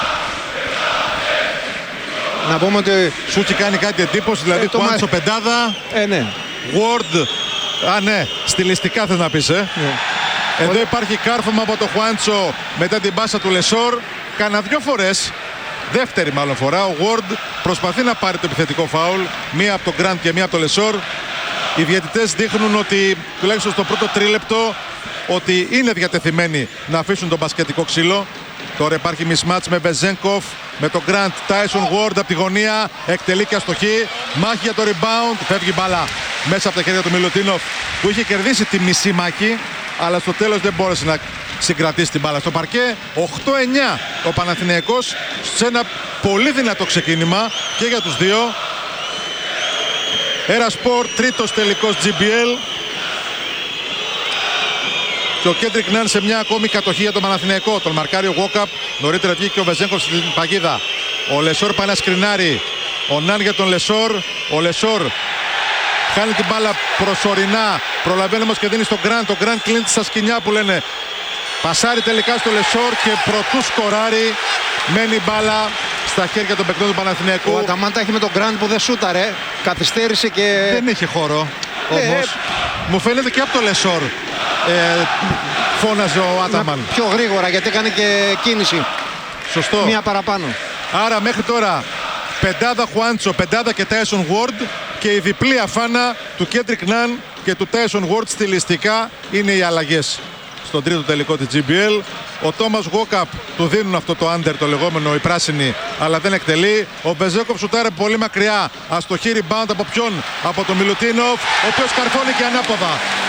Να πούμε ότι σου έχει κάνει κάτι εντύπωση, δηλαδή Χουάντσο πεντάδα. Ναι. Ward. Ναι, στιλιστικά θες να πεις, ναι. Εδώ υπάρχει κάρφωμα από το Χουάντσο μετά την πάσα του Λεσόρ. Κάνα δυο φορές, δεύτερη μάλλον φορά, ο Ward προσπαθεί να πάρει το επιθετικό φάουλ. Μία από τον Γκραντ και μία από τον Λεσόρ. Οι διαιτητές δείχνουν ότι τουλάχιστον στο πρώτο τρίλεπτο ότι είναι διατεθειμένοι να αφήσουν τον μπασκετικό ξύλο. Τώρα υπάρχει mismatch με Βεζένκοφ, με τον Γκραντ. Τάισον Ward από τη γωνία, εκτελεί και αστοχή. Μάχη για το rebound, φεύγει μπάλα μέσα από τα χέρια του Μιλουτίνοφ, που είχε κερδίσει τη μισή μάχη, αλλά στο τέλος δεν μπόρεσε να συγκρατήσει την μπάλα στο παρκέ. 8-9 ο Παναθηναϊκός σε ένα πολύ δυνατό ξεκίνημα και για τους δύο. Ερασπορ, τρίτος τελικός GBL. Και ο Κέντρικ Ναν σε μια ακόμη κατοχή για τον Παναθηναϊκό. Τον μαρκάρει ο Γουόκαπ. Νωρίτερα βγήκε ο Βεζένκοφ στην παγίδα. Ο Λεσόρ πάει να σκρινάρει. Ο Ναν για τον Λεσόρ. Ο Λεσόρ χάνει την μπάλα προσωρινά. Προλαβαίνει όμως και δίνει στον Γκραντ. Ο Γκραντ κλείνει στα σκοινιά που λένε. Πασάρει τελικά στο Λεσόρ και προτού σκοράρει. Μένει μπάλα στα χέρια των παικτών του Παναθηναϊκού. Ο Αταμάντα έχει με τον Γκραντ που δεν σούταρε. Καθυστέρησε και. Δεν είχε χώρο όμως. Μου φαίνεται και από το Λεσόρ. Φώναζε ο Άταμαν. Πιο γρήγορα, γιατί έκανε και κίνηση. Σωστό. Μία παραπάνω. Άρα μέχρι τώρα πεντάδα Χουάντσο, πεντάδα και Τάισον Ward, και η διπλή αφάνα του Κέντρικ Ναν και του Τάισον Ward στιλιστικά είναι οι αλλαγές στον τρίτο τελικό της GBL. Ο Τόμας Γουόκαπ του δίνουν αυτό το under, το λεγόμενο, η πράσινη, αλλά δεν εκτελεί. Ο Βεζέκοφ σουτάρε πολύ μακριά. Αστοχή rebound από ποιον? Από τον Μιλουτίνοφ, ο οποίος καρφώνει και ανάποδα.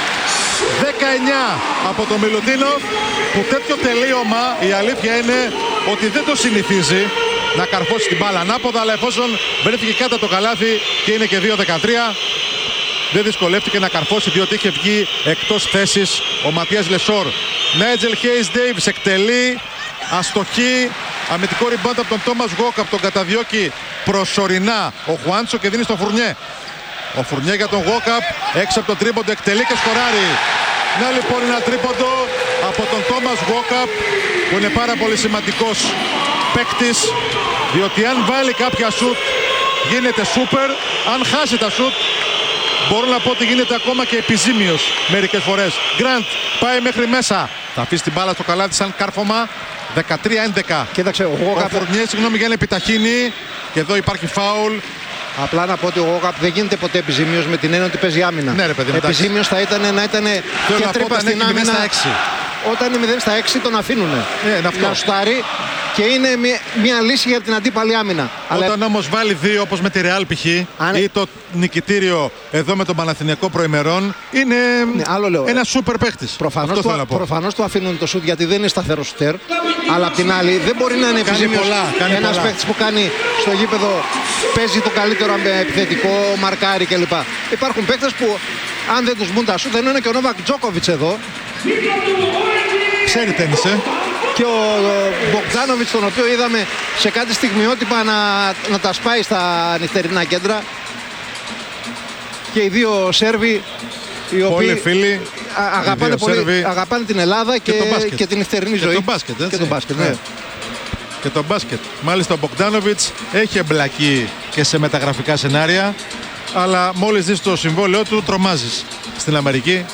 19 από τον Μιλουτίνοφ, που τέτοιο τελείωμα η αλήθεια είναι ότι δεν το συνηθίζει να καρφώσει την μπάλα ανάποδα, αλλά εφόσον βρέθηκε κάτω το καλάθι και είναι και 2-13, δεν δυσκολεύτηκε να καρφώσει, διότι είχε βγει εκτός θέσης ο Ματίας Λεσόρ. Νάιτζελ Χέις Ντέιβις εκτελεί, αστοχή, αμυντικό rebound από τον Τόμας Γουόκαπ, τον καταδιώκει προσωρινά ο Χουάντσο και δίνει στον Φουρνιέ. Ο Φουρνιέ για τον Γουόκαπ, έξω από το τρίποντο, εκτελεί και σκοράρει. Να λοιπόν ένα τρίποντο από τον Τόμας Γουόκαπ, που είναι πάρα πολύ σημαντικός παίκτης, διότι αν βάλει κάποια σουτ γίνεται σούπερ, αν χάσει τα σουτ μπορώ να πω ότι γίνεται ακόμα και επιζήμιος μερικές φορές. Γκραντ πάει μέχρι μέσα, θα αφήσει την μπάλα στο καλάθι σαν κάρφωμα. 13-11. Κοίταξε, ο Φουρνιέ, συγγνώμη, για να επιταχύνει, και εδώ υπάρχει φάουλ. Απλά να πω ότι ο Γουόκαπ δεν γίνεται ποτέ επιζήμιος, με την έννοια ότι παίζει άμυνα. Ναι, ρε παιδί, επιζήμιος θα ήταν να ήταν και τρύπα στην άμυνα. Όταν είναι 0 στα 6 τον αφήνουνε να στάρει και είναι μια λύση για την αντίπαλη άμυνα. Όταν όμως βάλει δύο, όπως με τη Ρεάλ π.χ. ή το νικητήριο εδώ με τον Παναθηναϊκό προημερών, είναι ένα σούπερ παίχτης. Προφανώς του αφήνουν το σουτ, γιατί δεν είναι σταθερό σουτέρ, αλλά απ' την άλλη δεν μπορεί να είναι επιζήμιος ένας παίχτης που κάνει στο γήπεδο, παίζει το καλύτερο επιθετικό, μαρκάρι κλπ. Υπάρχουν παίχτες που αν δεν τους μπουν τα σουτ, δεν είναι και ο Νόβακ Τζόκοβιτς εδώ. Ξέρει τένισε. Και ο Μπογκδάνοβιτς, τον οποίο είδαμε σε κάτι στιγμιότυπα να τα σπάει στα νυχτερινά κέντρα. Και οι δύο Σέρβοι, οι οποίοι φίλοι, αγαπάνε την Ελλάδα και την νυχτερινή ζωή. Και τον μπάσκετ, ναι. Και τον μπάσκετ. Μάλιστα ο Μπογκδάνοβιτς έχει εμπλακεί και σε μεταγραφικά σενάρια, αλλά μόλις δεις το συμβόλαιό του τρομάζεις στην Αμερική.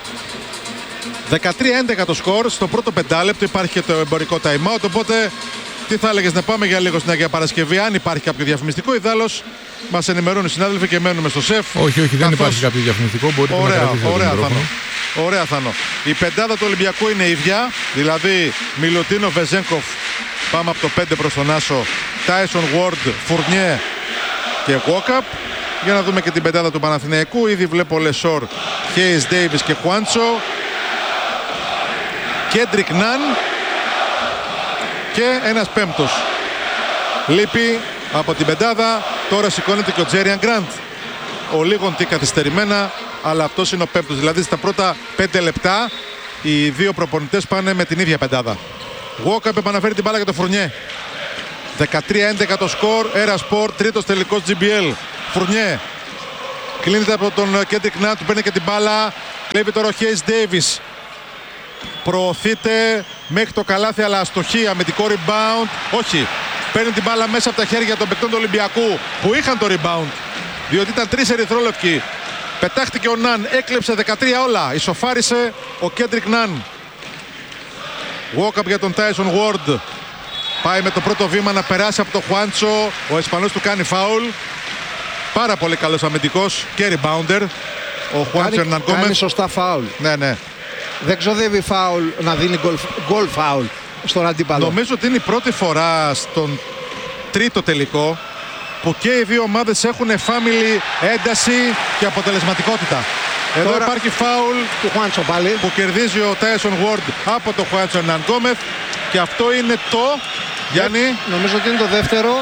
13-11 το σκορ. Στο πρώτο πεντάλεπτο υπάρχει και το εμπορικό time out. Οπότε τι θα έλεγες, να πάμε για λίγο στην Αγία Παρασκευή? Αν υπάρχει κάποιο διαφημιστικό, ιδάλλως μας ενημερώνουν οι συνάδελφοι και μένουμε στο σεφ. Όχι, δεν υπάρχει κάποιο διαφημιστικό. Μπορείτε να κρατήσετε το μικρόφωνο. Ωραία, Θάνο. Η πεντάδα του Ολυμπιακού είναι ίδια. Δηλαδή Μιλουτίνο, Βεζένκοφ. Πάμε από το 5 προς τον Άσο. Τάισον, Ward, Φουρνιέ και Γουόκαπ. Για να δούμε και την πεντάδα του Παναθηναϊκού. Ήδη βλέπω Λεσόρ, Χέις Ντέιβις και Χουάντσο. Κέντρικ Ναν και ένας πέμπτος. Λείπει από την πεντάδα. Τώρα σηκώνεται και ο Τζέριαν Γκραντ. Ο λίγον τι καθυστερημένα, αλλά αυτός είναι ο πέμπτος. Δηλαδή στα πρώτα 5 λεπτά οι δύο προπονητές πάνε με την ίδια πεντάδα. Walkup επαναφέρει την μπάλα για το Φουρνιέ. 13-11 το σκορ. Ερασπορ, τρίτος τελικός GBL. Φουρνιέ κλείνεται από τον Κέντρικ Ναν, του παίρνει και την μπάλα. Κλέβει τώρα ο Χέις Ντέιβις. Προωθείται μέχρι το καλάθι, αλλά αστοχή, αμυντικό rebound. Όχι, παίρνει την μπάλα μέσα από τα χέρια των παικτών του Ολυμπιακού που είχαν το rebound, διότι ήταν 3 ερυθρόλευκοι. Πετάχτηκε ο Ναν, έκλεψε 13 όλα. Ισοφάρισε ο Κέντρικ Ναν. Walk-up για τον Tyson Ward. Πάει με το πρώτο βήμα να περάσει από το Χουάντσο. Ο Ισπανός του κάνει φάουλ. Πάρα πολύ καλός αμυντικός και rebounder. Ο Χουάντσο Ερναν κάνει σωστά φάουλ. Ναι. Δεν ξοδεύει φάουλ να δίνει γκολ φάουλ στον αντίπαλο. Νομίζω ότι είναι η πρώτη φορά στον τρίτο τελικό που και οι δύο ομάδες έχουν family ένταση και αποτελεσματικότητα. Εδώ τώρα υπάρχει φάουλ του Χουάντσο πάλι, που κερδίζει ο Τάισον Ward από το Χουάντσο Ερναν Γκόμεθ, και αυτό είναι το... Γιάννη. Νομίζω ότι είναι το δεύτερο.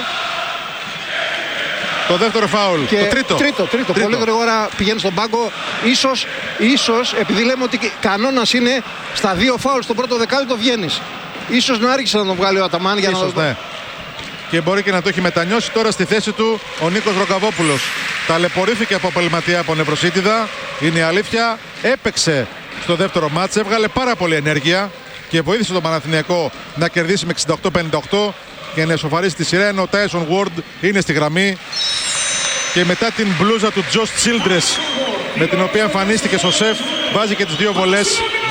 Το δεύτερο φάουλ. Και το τρίτο. Πολύ γρήγορα πηγαίνει στον πάγκο. Ίσως επειδή λέμε ότι κανόνας είναι στα 2 φάουλ στο πρώτο δεκάλεπτο βγαίνεις. Ίσως να άρχισε να τον βγάλει ο Αταμάν για να... Ναι. Και μπορεί και να το έχει μετανιώσει. Τώρα στη θέση του ο Νίκος Ρογκαβόπουλος. Ταλαιπωρήθηκε από επαγγελματία από νευροσίτιδα. Είναι η αλήθεια. Έπαιξε στο δεύτερο μάτς. Έβγαλε πάρα πολύ ενέργεια και βοήθησε τον Παναθηναϊκό να κερδίσει με 68-58 και να εσωφαρίσει τη σειρά, ενώ ο Tyson Ward είναι στη γραμμή. Και μετά την μπλούζα του Josh Childress, με την οποία εμφανίστηκε στο σεφ, βάζει και τις 2 βολές.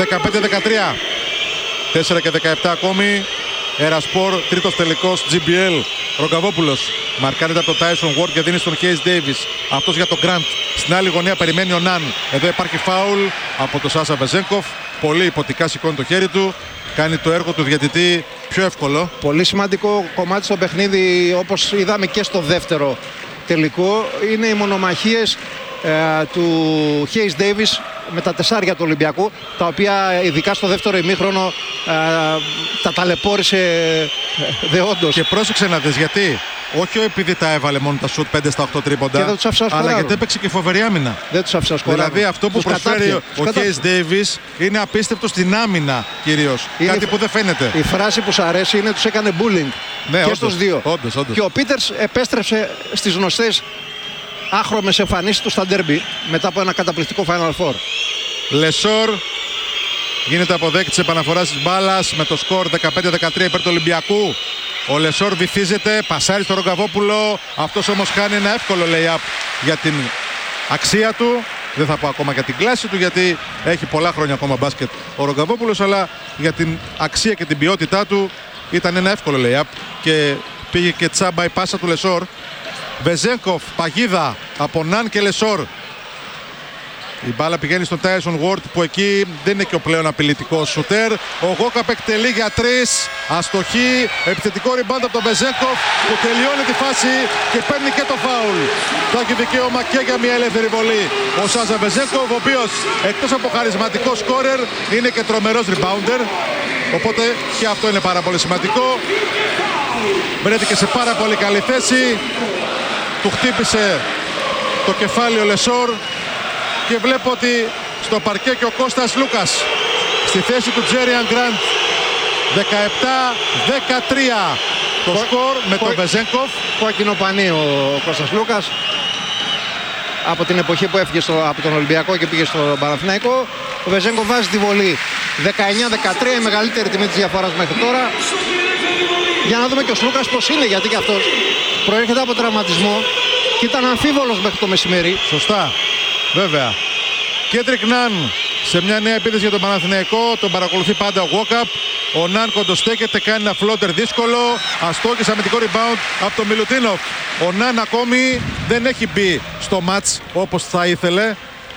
15-13. 4 και 17 ακόμη. Ερασπορ, τρίτος τελικός GBL. Ρογκαβόπουλος μαρκάρεται από το Tyson Ward και δίνει στον Hayes Davis. Αυτός για τον Grant. Στην άλλη γωνία περιμένει ο Ναν. Εδώ υπάρχει φάουλ από τον Σάσα Βεζένκοφ. Πολύ υποτικά σηκώνει το χέρι του. Κάνει το έργο του διαιτητή πιο εύκολο. Πολύ σημαντικό κομμάτι στο παιχνίδι, όπως είδαμε και στο δεύτερο τελικό, είναι οι μονομαχίες του Hayes Davis με τα τεσσάρια του Ολυμπιακού, τα οποία ειδικά στο δεύτερο ημίχρονο τα ταλαιπώρησε δεόντως. Και πρόσεξε να δεις γιατί. Όχι επειδή τα έβαλε μόνο τα σουτ 5 στα 8 τρίποντα, αλλά γιατί έπαιξε και φοβερή άμυνα. Δεν τους άφησε σκοράρουν. Δηλαδή αυτό που προσφέρει ο Hayes Davis είναι απίστευτο στην άμυνα κυρίως. Κάτι που δεν φαίνεται. Η φράση που σου αρέσει είναι τους έκανε bullying. Ναι, και στους δύο. Όντως. Και ο Πίτερς επέστρεψε στις γνωστές άχρωμες εμφανίσεις του στα ντέρμπι μετά από ένα καταπληκτικό Final Four. Λεσόρ γίνεται αποδέκτη της επαναφοράς της μπάλας με το σκορ 15-13 υπέρ του Ολυμπιακού. Ο Λεσόρ βυθίζεται, πασάρει στο Ρογκαβόπουλο. Αυτός όμως κάνει ένα εύκολο lay-up για την αξία του. Δεν θα πω ακόμα για την κλάση του, γιατί έχει πολλά χρόνια ακόμα μπάσκετ ο Ρογκαβόπουλος, αλλά για την αξία και την ποιότητά του ήταν ένα εύκολο lay-up και πήγε και τσάμπα η πάσα του Λεσόρ. Βεζένκοφ, παγίδα από Ναν και Λεσόρ. Η μπάλα πηγαίνει στον Tyson Ward, που εκεί δεν είναι και ο πλέον απειλητικός σουτέρ. Ο Walkup εκτελεί για 3. Αστοχή. Επιθετικό rebound από τον Βεζένκοφ, που τελειώνει τη φάση και παίρνει και το φάουλ. Θα έχει δικαίωμα και για μια ελεύθερη βολή ο Σάζα Βεζένκοφ, ο οποίος εκτός από χαρισματικό σκόρερ είναι και τρομερός rebounder. Οπότε και αυτό είναι πάρα πολύ σημαντικό. Βρέθηκε σε πάρα πολύ καλή θέση. Του χτύπησε το κεφάλι ο Λεσόρ. Και βλέπω ότι στο παρκέ και ο Κώστας Λούκας στη θέση του Τζέριαν Γκραντ. 17-13 το σκορ με τον Βεζένκοφ. Κόκκινο πανί ο Κώστας Λούκας από την εποχή που έφυγε από τον Ολυμπιακό και πήγε στο Παναθηναϊκό. Ο Βεζένκοφ βάζει τη βολή 19-13, η μεγαλύτερη τιμή της διαφοράς μέχρι τώρα. Για να δούμε και ο Λούκας πως είναι, γιατί και αυτός προέρχεται από τραυματισμό και ήταν αμφίβολος μέχρι το μεσημέρι. Σωστά. Βέβαια. Κέντρικ Ναν σε μια νέα επίθεση για τον Παναθηναϊκό. Τον παρακολουθεί πάντα ο Walkup. Ο Ναν κοντοστέκεται, κάνει ένα φλότερ δύσκολο. Αστόχησε αμυντικό rebound από τον Μιλουτίνοφ. Ο Ναν ακόμη δεν έχει μπει στο μάτς όπως θα ήθελε.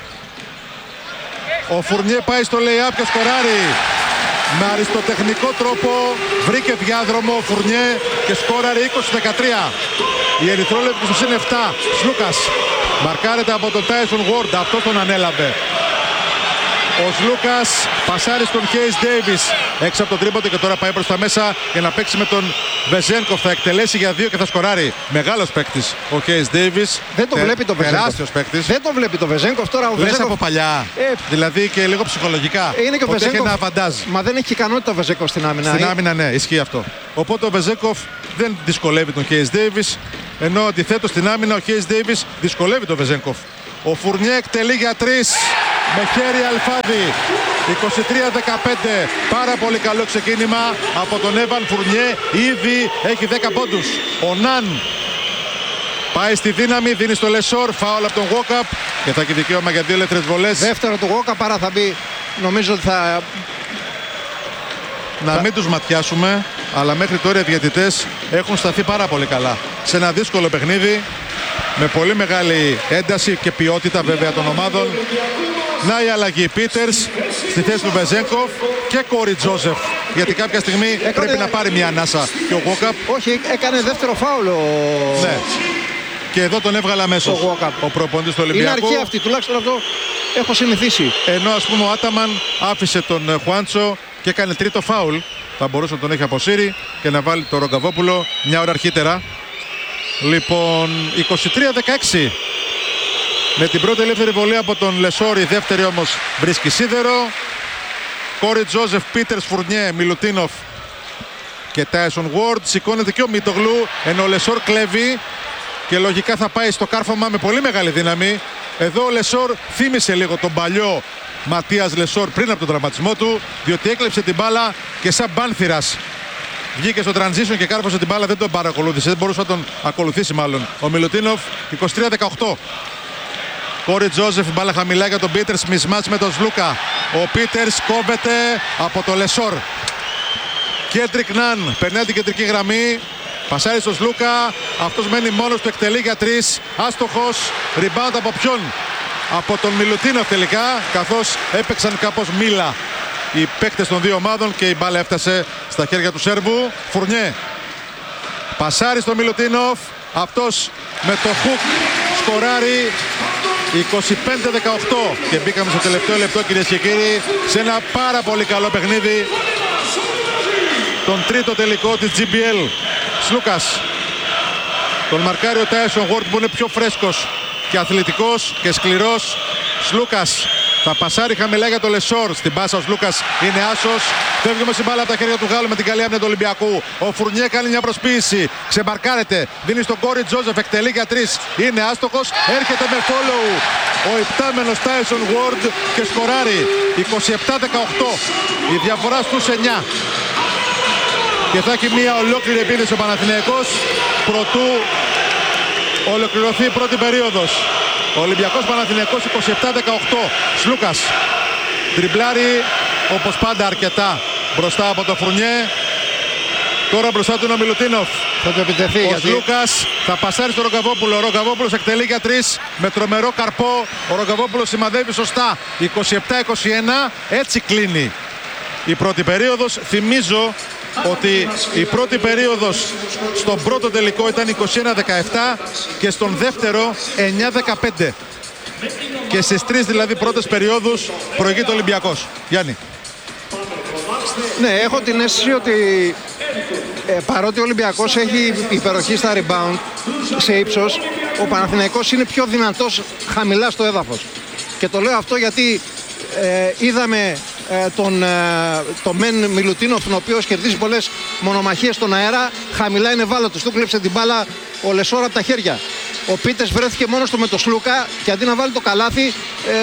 Ο Φουρνιέ πάει στο lay-up και σκοράρει. Με αριστοτεχνικό τρόπο βρήκε διάδρομο ο Φουρνιέ και σκόραρε 20-13. Η ερυθρόλεπτη στους είναι 7. Σλούκας μαρκάρεται από τον Tyson Ward. Αυτό τον ανέλαβε Ο Σλούκας πασάρει στον Χέις Ντέιβις έξω από τον τρίποντο και τώρα πάει προς τα μέσα για να παίξει με τον Βεζένκοφ. Θα εκτελέσει για 2 και θα σκοράρει. Μεγάλος παίκτης ο Χέις Ντέιβις. Δεν το βλέπει το Βεζένκοφ. Τεράστιος παίκτης. Δεν το βλέπει το Βεζένκοφ τώρα. Ο Βεζένκοφ από παλιά. Δηλαδή και λίγο ψυχολογικά. Είναι και ο Βεζένκοφ. Έχει ένα αβαντάζ. Μα δεν έχει ικανότητα ο Βεζένκοφ στην άμυνα. Στην άμυνα, ναι, ισχύει αυτό. Οπότε ο Βεζένκοφ δεν δυσκολεύει τον Χέις Ντέιβις. Ενώ αντιθέτως στην άμυνα ο Χέις Ντέιβις δυσκολεύει τον Βεζένκοφ. Ο Φουρνιέ εκτελεί για 3 με χέρι αλφάδι. 23-15. Πάρα πολύ καλό ξεκίνημα από τον Έβαν Φουρνιέ. Ήδη έχει 10 πόντους. Ο Ναν πάει στη δύναμη, δίνει στο Λεσόρ. Φάουλ από τον Γουόκαπ και θα έχει δικαίωμα για 2 ελεύθερες βολές. Δεύτερο του Γουόκαπ, άρα θα μπει. Νομίζω ότι θα... Να μην τους ματιάσουμε, αλλά μέχρι τώρα οι διαιτητές έχουν σταθεί πάρα πολύ καλά. Σε ένα δύσκολο παιχνίδι, με πολύ μεγάλη ένταση και ποιότητα βέβαια των ομάδων. Να η αλλαγή. Πίτερς στη θέση του Βεζένκοφ και Κόρι Τζόζεφ. Γιατί κάποια στιγμή πρέπει να πάρει μια ανάσα και ο Γουόκαπ. Όχι, έκανε δεύτερο φάουλ Ναι. Και εδώ τον έβγαλε αμέσως ο προπονητής του Ολυμπιακού. Είναι αρχή αυτή, τουλάχιστον αυτό έχω συνηθίσει. Ενώ ας πούμε ο Άταμαν άφησε τον Χουάντσο και έκανε τρίτο φάουλ. Θα μπορούσε να τον έχει αποσύρει και να βάλει τον Ρογκαβόπουλο μια ώρα αρχίτερα. Λοιπόν, 23-16. Με την πρώτη ελεύθερη βολή από τον Λεσόρ, η δεύτερη όμως βρίσκει σίδερο. Κόρι Τζόζεφ, Πίτερς, Φουρνιέ, Μιλουτίνοφ και Τάισον Γουόρντ. Σηκώνεται και ο Μίτογλου, ενώ ο Λεσόρ κλέβει και λογικά θα πάει στο κάρφωμα με πολύ μεγάλη δύναμη. Εδώ ο Λεσόρ θύμισε λίγο τον παλιό Ματίας Λεσόρ πριν από τον τραυματισμό του, διότι έκλεψε την μπάλα και σαν μπάνθυρας βγήκε στο transition και κάρφωσε την μπάλα, δεν τον παρακολούθησε, δεν μπορούσε να τον ακολουθήσει μάλλον. Ο Μιλουτίνοφ 23-18. Κόρι Τζόζεφ, μπάλα χαμηλά για τον Πίτερς, μισμάτς με τον Σλούκα. Ο Πίτερς κόβεται από το Λεσόρ. Κέντρικ Ναν περνάει την κεντρική γραμμή. Πασάρει στον Σλούκα. Αυτός μένει μόνος του, εκτελεί για 3. Άστοχος. Rebound από ποιον? Από τον Μιλουτίνοφ τελικά. Καθώς έπαιξαν κάπως μίλα οι παίκτες των δύο ομάδων και η μπάλα έφτασε στα χέρια του Σέρβου. Φουρνιέ. Πασάρει στον Μιλουτίνοφ. Αυτός με το χουκ σκοράρει. 25-18 και μπήκαμε στο τελευταίο λεπτό, κυρίες και κύριοι, σε ένα πάρα πολύ καλό παιχνίδι, τον τρίτο τελικό της GBL. Σλούκας τον μαρκάρει ο Τάισον Γουόρντ που είναι πιο φρέσκος και αθλητικός και σκληρός. Σλούκας θα πασάρει χαμηλά για το Λεσόρ. Στην πάσα ο Σλούκας είναι άσος. Φεύγει όμως η μπάλα από τα χέρια του Γάλλου με την καλή άμυνα του Ολυμπιακού. Ο Φουρνιέ κάνει μια προσποίηση. Ξεμπαρκάρεται. Δίνει στον Κόρι Τζόζεφ. Εκτελεί για 3. Είναι άστοχος. Έρχεται με follow ο υπτάμενος Τάισον Γουόρντ και σκοράρει. 27-18. Η διαφορά στους 9. Και θα έχει μια ολόκληρη επίθεση ο Παναθηναϊκός προτού ολοκληρωθεί η πρώτη περίοδος. Ο Ολυμπιακός Παναθηναϊκός 27-18. Σλούκας τριμπλάρει όπως πάντα αρκετά μπροστά από το Φουρνιέ. Τώρα μπροστά του είναι ο Μιλουτίνοφ. Θα το επιτεθεί. Ο Σλούκας θα πασάρει στο Ρογκαβόπουλο. Ο Ρογκαβόπουλος εκτελεί για 3 με τρομερό καρπό. Ο Ρογκαβόπουλος σημαδεύει σωστά. 27-21. Έτσι κλείνει η πρώτη περίοδος. Θυμίζω ότι η πρώτη περίοδος στον πρώτο τελικό ήταν 21-17 και στον δεύτερο 9-15. Και στις 3 δηλαδή πρώτες περιόδους προηγείται ο Ολυμπιακός. Γιάννη. Ναι, έχω την αίσθηση ότι παρότι ο Ολυμπιακός έχει υπεροχή στα rebound σε ύψος, ο Παναθηναϊκός είναι πιο δυνατός χαμηλά στο έδαφος. Και το λέω αυτό γιατί είδαμε τον Μεν Μιλουτίνοφ, τον οποίο κερδίζει πολλές μονομαχίες στον αέρα. Χαμηλά είναι βάλωτος, του κλέψε την μπάλα ο Λεσόρ από τα χέρια. Ο Πίτερς βρέθηκε μόνος του με το Σλούκα και αντί να βάλει το καλάθι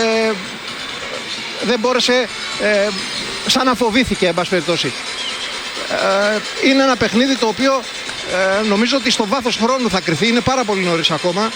δεν μπόρεσε, σαν να φοβήθηκε εν πάση περιπτώσει. Είναι ένα παιχνίδι το οποίο νομίζω ότι στο βάθος χρόνου θα κρυφθεί. Είναι πάρα πολύ νωρίς ακόμα.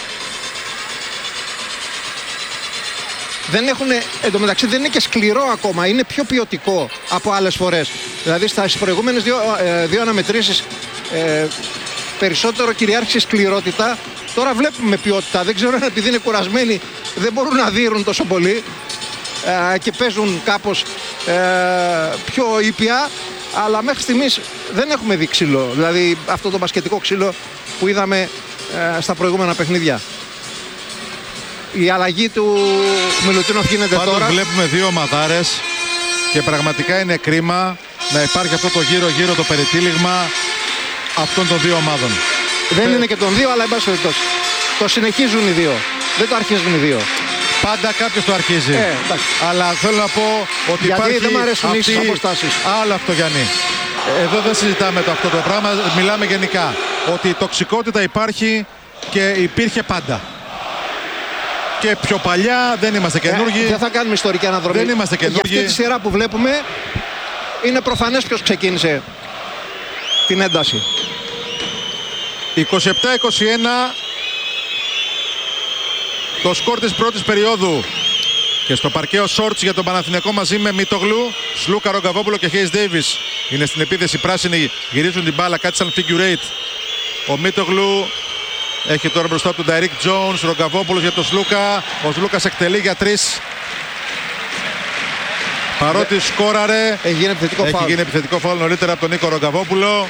Δεν έχουν, εντωμεταξύ δεν είναι και σκληρό ακόμα, είναι πιο ποιοτικό από άλλες φορές. Δηλαδή στις προηγούμενες δύο αναμετρήσεις περισσότερο κυριάρχησε σκληρότητα. Τώρα βλέπουμε ποιότητα, δεν ξέρω αν επειδή είναι κουρασμένοι δεν μπορούν να δείρουν τόσο πολύ και παίζουν κάπως πιο ήπια, αλλά μέχρι στιγμής δεν έχουμε δει ξύλο, δηλαδή αυτό το μπασκετικό ξύλο που είδαμε στα προηγούμενα παιχνίδια. Η αλλαγή του Μιλουτίνοφ γίνεται πάντως τώρα. Βλέπουμε δύο ομαδάρες και πραγματικά είναι κρίμα να υπάρχει αυτό το γύρω-γύρω το περιτύλιγμα αυτών των δύο ομάδων. Δεν είναι και των δύο, αλλά εν πάση περιπτώσει. Το συνεχίζουν οι δύο. Δεν το αρχίζουν οι δύο. Πάντα κάποιος το αρχίζει. Αλλά θέλω να πω ότι γιατί υπάρχει δεν μου αρέσουν ίσες αποστάσεις. Άλλο αυτό, Γιάννη. Εδώ δεν συζητάμε αυτό το πράγμα, μιλάμε γενικά. Ότι η τοξικότητα υπάρχει και υπήρχε πάντα. Και πιο παλιά, δεν είμαστε καινούργοι. Δεν θα κάνουμε ιστορική αναδρομή. Δεν είμαστε καινούργοι. Για αυτή τη σειρά που βλέπουμε είναι προφανές ποιος ξεκίνησε την ένταση. 27-21 το σκορ της πρώτης περίοδου. Και στο παρκαίο Σόρτς για τον Παναθηναϊκό μαζί με Μίτογλου, Σλούκα, Ρογκαβόπουλο και Χέις Ντέιβις. Είναι στην επίθεση, πράσινοι γυρίζουν την μπάλα, κάτι σαν figure eight. Ο Μίτογλου έχει τώρα μπροστά του τον Ντάιρικ Τζόουνς, Ρογκαβόπουλος για τον Σλούκα. Ο Σλούκας εκτελεί για 3. Παρότι σκόραρε, έχει γίνει επιθετικό φάουλ νωρίτερα από τον Νίκο Ρογκαβόπουλο.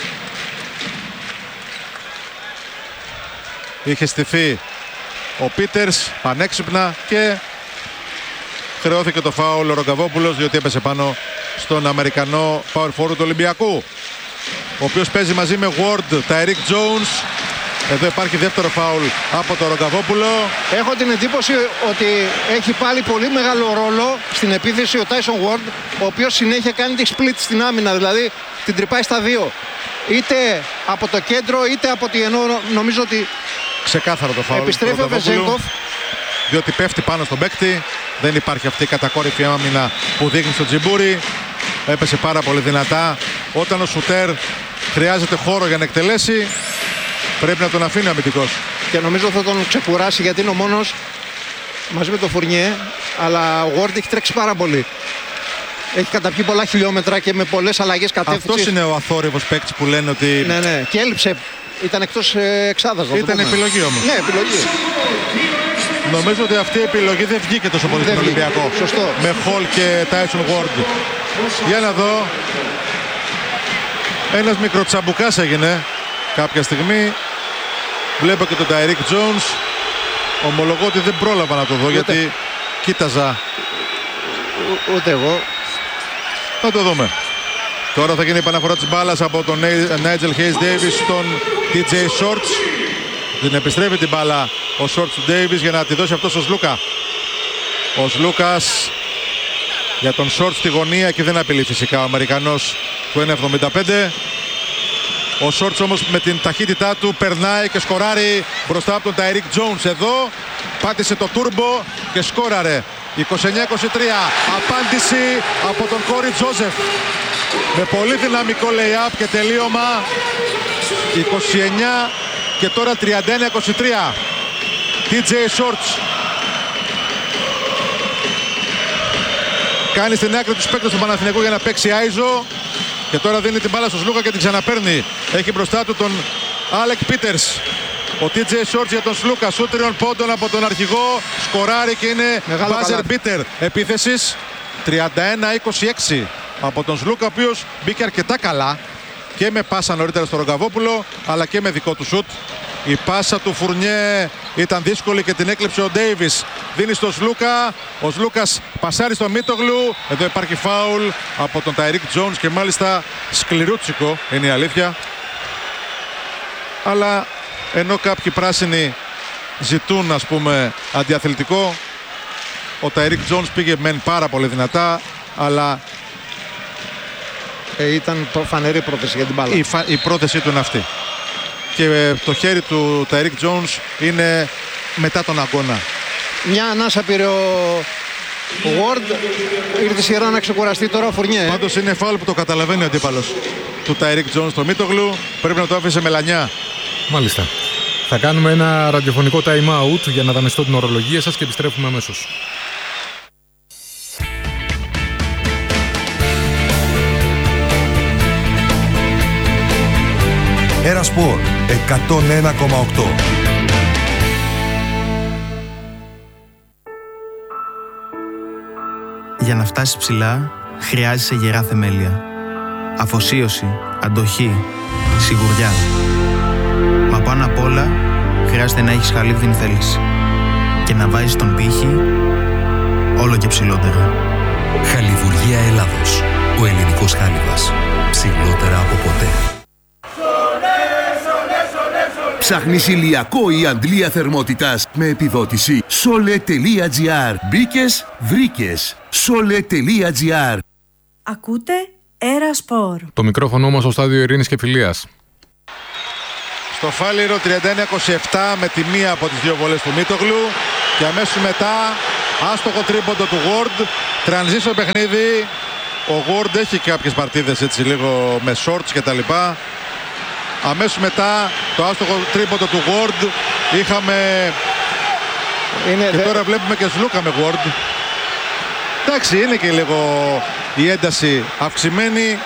Είχε στηθεί ο Πίτερς πανέξυπνα και χρεώθηκε το φάουλ ο Ρογκαβόπουλος, διότι έπεσε πάνω στον Αμερικανό power forward του Ολυμπιακού, ο οποίος παίζει μαζί με Ward, Τάιρικ Τζόουνς. Εδώ υπάρχει δεύτερο φάουλ από τον Ρογκαβόπουλο. Έχω την εντύπωση ότι έχει πάλι πολύ μεγάλο ρόλο στην επίθεση ο Τάισον Ward, ο οποίος συνέχεια κάνει τη split στην άμυνα, δηλαδή την τρυπάει στα δύο. Είτε από το κέντρο είτε από τη, ενώ νομίζω ότι ξεκάθαρο το φάουλ. Επιστρέφει ο Βεζέγκοφ, διότι πέφτει πάνω στον παίκτη. Δεν υπάρχει αυτή η κατακόρυφη άμυνα που δείχνει στο Τζιμπούρι. Έπεσε πάρα πολύ δυνατά. Όταν ο σουτέρ χρειάζεται χώρο για να εκτελέσει, πρέπει να τον αφήνει ο αμυντικός. Και νομίζω θα τον ξεκουράσει, γιατί είναι ο μόνος μαζί με τον Φουρνιέ. Αλλά ο Ward έχει τρέξει πάρα πολύ. Έχει καταπιεί πολλά χιλιόμετρα και με πολλές αλλαγές κατεύθυνσης. Αυτός είναι ο αθόρυβος παίκτης που λένε ότι... Ναι. Και έλειψε. Ήταν εκτός εξάδας. Ήταν επιλογή όμως. Ναι, επιλογή. Νομίζω ότι αυτή η επιλογή δεν βγήκε τόσο πολύ στον Ολυμπιακό. Σωστό. Με Χολ και Τάισον Ward. Για να δω. Ένας μικροτσαμπουκάς έγινε κάποια στιγμή. Βλέπω και τον Τάιρικ Τζόουνς. Ομολογώ ότι δεν πρόλαβα να το δω, γιατί κοίταζα. Ούτε εγώ. Θα το δούμε. Τώρα θα γίνει η επαναφορά της μπάλας από τον Νάιτζελ Χέις Ντέιβις στον TJ Shorts. Την επιστρέφει την μπάλα ο Shorts του Ντέιβις για να τη δώσει αυτό στο Σλούκα. Ο Σλούκας για τον Shorts στη γωνία και δεν απειλεί φυσικά ο Αμερικανός του 1.75. Ο Shorts όμως με την ταχύτητά του περνάει και σκοράρει μπροστά από τον Τάιρικ Τζόουνς. Εδώ πάτησε το τούρμπο και σκόραρε. 29-23. Απάντηση από τον Κόρι Τζόζεφ. Με πολύ δυναμικό lay-up και τελείωμα. 29 και τώρα 31-23. TJ Shorts κάνει στην άκρη τους παίκτες του Παναθηναϊκού για να παίξει άιζο. Και τώρα δίνει την μπάλα στο Σλούκα και την ξαναπαίρνει. Έχει μπροστά του τον Άλεκ Πίτερς. Ο TJ Shorts για τον Σλούκα. Σούτριων πόντων από τον αρχηγό. Σκοράρει και είναι buzzer beater επίθεσης. 31-26 από τον Σλούκα, ο οποίος μπήκε αρκετά καλά και με πάσα νωρίτερα στο Ρογκαβόπουλο, αλλά και με δικό του σουτ. Η πάσα του Φουρνιέ ήταν δύσκολη και την έκλεψε ο Ντέιβις. Δίνει στο Σλούκα. Ο Σλούκας πασάρει στο Μίτογλου. Εδώ υπάρχει φάουλ από τον Τάιρικ Τζόουνς και μάλιστα σκληρούτσικο, είναι η αλήθεια. Αλλά ενώ κάποιοι πράσινοι ζητούν, ας πούμε, αντιαθλητικό, ο Τάιρικ Τζόουνς πήγε μεν πάρα πολύ δυνατά, αλλά ήταν φανερή πρόθεση για την μπάλα. Η πρόθεσή του είναι αυτή. Και το χέρι του Τάιρικ Τζόουνς είναι μετά τον αγώνα. Μια ανάσα πήρε ο Ward. Ήρθε η σειρά να ξεκουραστεί τώρα ο Φουρνιέ. Πάντως είναι φάουλ που το καταλαβαίνει ο αντίπαλος του Τάιρικ Τζόουνς στο Μίτογλου. Πρέπει να το άφησε με λανιά. Μάλιστα. Θα κάνουμε ένα ραδιοφωνικό time out για να δανειστώ την ορολογία σας και επιστρέφουμε αμέσως. Ένα Σπορ 101,8. Για να φτάσεις ψηλά, χρειάζεσαι γερά θεμέλια. Αφοσίωση, αντοχή, σιγουριά. Μα πάνω απ' όλα, χρειάζεται να έχεις χαλίβδινη θέληση. Και να βάζεις τον πύχη όλο και ψηλότερα. Χαλιβουργία Ελλάδος. Ο ελληνικός χάλιβας. Ψηλότερα από ποτέ. Ψάχνεις ηλιακό ή αντλία θερμότητας με επιδότηση. Sole.gr. Μπήκες, βρήκες. Sole.gr. Ακούτε Έρα Σπορ. Το μικρόφωνο μας στο στάδιο ειρήνης και φιλίας. Στο Φάληρο 31-27 με τη μία από τις δύο βολές του Μίτογλου και αμέσως μετά άστοχο τρίποντο του Ward. Τρανζίσιο παιχνίδι. Ο Ward έχει κάποιες παρτίδες έτσι λίγο με shorts και τα λοιπά. Αμέσως μετά το άστοχο τρίποντο του Ward. Είχαμε και τώρα βλέπουμε και Σλούκα με Ward. Εντάξει, είναι και λίγο η ένταση αυξημένη.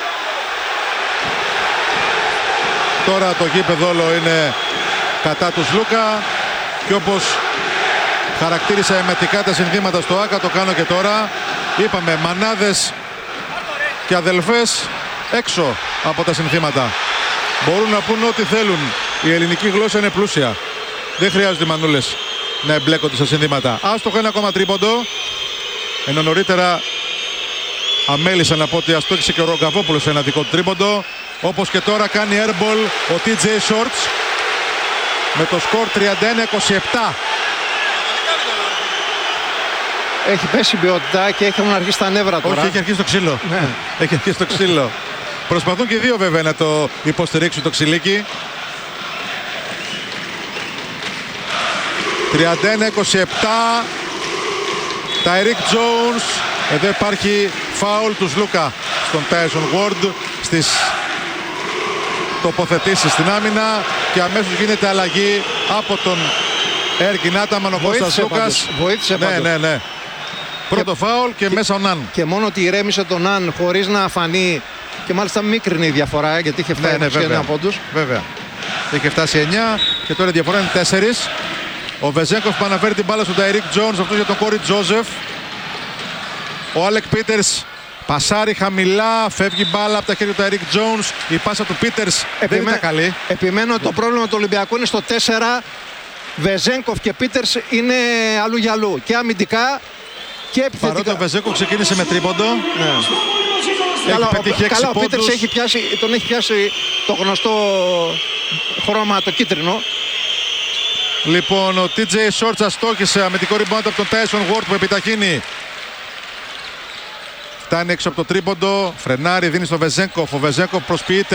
Τώρα το γήπεδο όλο είναι κατά του Σλούκα και όπως χαρακτήρισα εμετικά τα συνθήματα στο ΆΚΑ, το κάνω και τώρα. Είπαμε μανάδες και αδελφές έξω από τα συνθήματα. Μπορούν να πούν ό,τι θέλουν. Η ελληνική γλώσσα είναι πλούσια. Δεν χρειάζονται οι μανούλες να εμπλέκονται στα συνθήματα. Άστοχο ένα ακόμα τρίποντο. Ενώ νωρίτερα αμέλησαν από ότι αστόχησε και ο Ρογκαβόπουλος ένα δικό του τρίποντο. Όπως και τώρα κάνει airball ο TJ Shorts με το σκορ 31-27. Έχει πέσει η ποιότητα και έχουν αρχίσει τα νεύρα τώρα. Όχι, έχει αρχίσει το ξύλο. Ναι. Έχει αρχίσει το ξύλο. Προσπαθούν και οι δύο βέβαια να το υποστηρίξουν το ξυλίκι. 31-27. Τάιρικ Τζόουνς. Εδώ υπάρχει φάουλ του Σλούκα στον Τάισον Ward στις τοποθετήσεις στην άμυνα και αμέσως γίνεται αλλαγή από τον Έρκιν Άταμαν. Ο Κώστας Λούκας βοήθησε πάντως. Ναι. Πρώτο φάουλ και μέσα ο Ναν. Και μόνο ότι ηρέμησε τον Ναν χωρίς να φανεί και μάλιστα μίκρινη η διαφορά γιατί είχε φτάσει 9 πόντους. Βέβαια. Είχε φτάσει 9 και τώρα η διαφορά είναι 4. Ο Βεζέγκοφ που αναφέρει την μπάλα στον Τάιρικ Τζόουνς, αυτό για τον Κόρι Τζόζεφ. Ο Άλεκ Πίτερς πασάρει χαμηλά, φεύγει μπάλα από τα χέρια του Τάιρικ Τζόουνς. Η πάσα του Πίτερς δεν ήταν καλή. Επιμένω το πρόβλημα του Ολυμπιακού είναι στο 4. Βεζέγκοφ και Πίτερς είναι αλλού για αλλού. Και αμυντικά και επιθετικά. Παρότι ο Βεζέγκοφ ξεκίνησε με τρίποντο. Ναι. Καλά, ο Πίτερς τον έχει πιάσει το γνωστό χρώμα το κίτρινο. Λοιπόν, ο TJ Shorts αστόχησε αμυντικό rebound από τον Tyson Ward που επιταχύνει. Φτάνει έξω από το τρίποντο, φρενάρει, δίνει στο Βεζέγκοφ. Ο Βεζέγκοφ προσποιείται.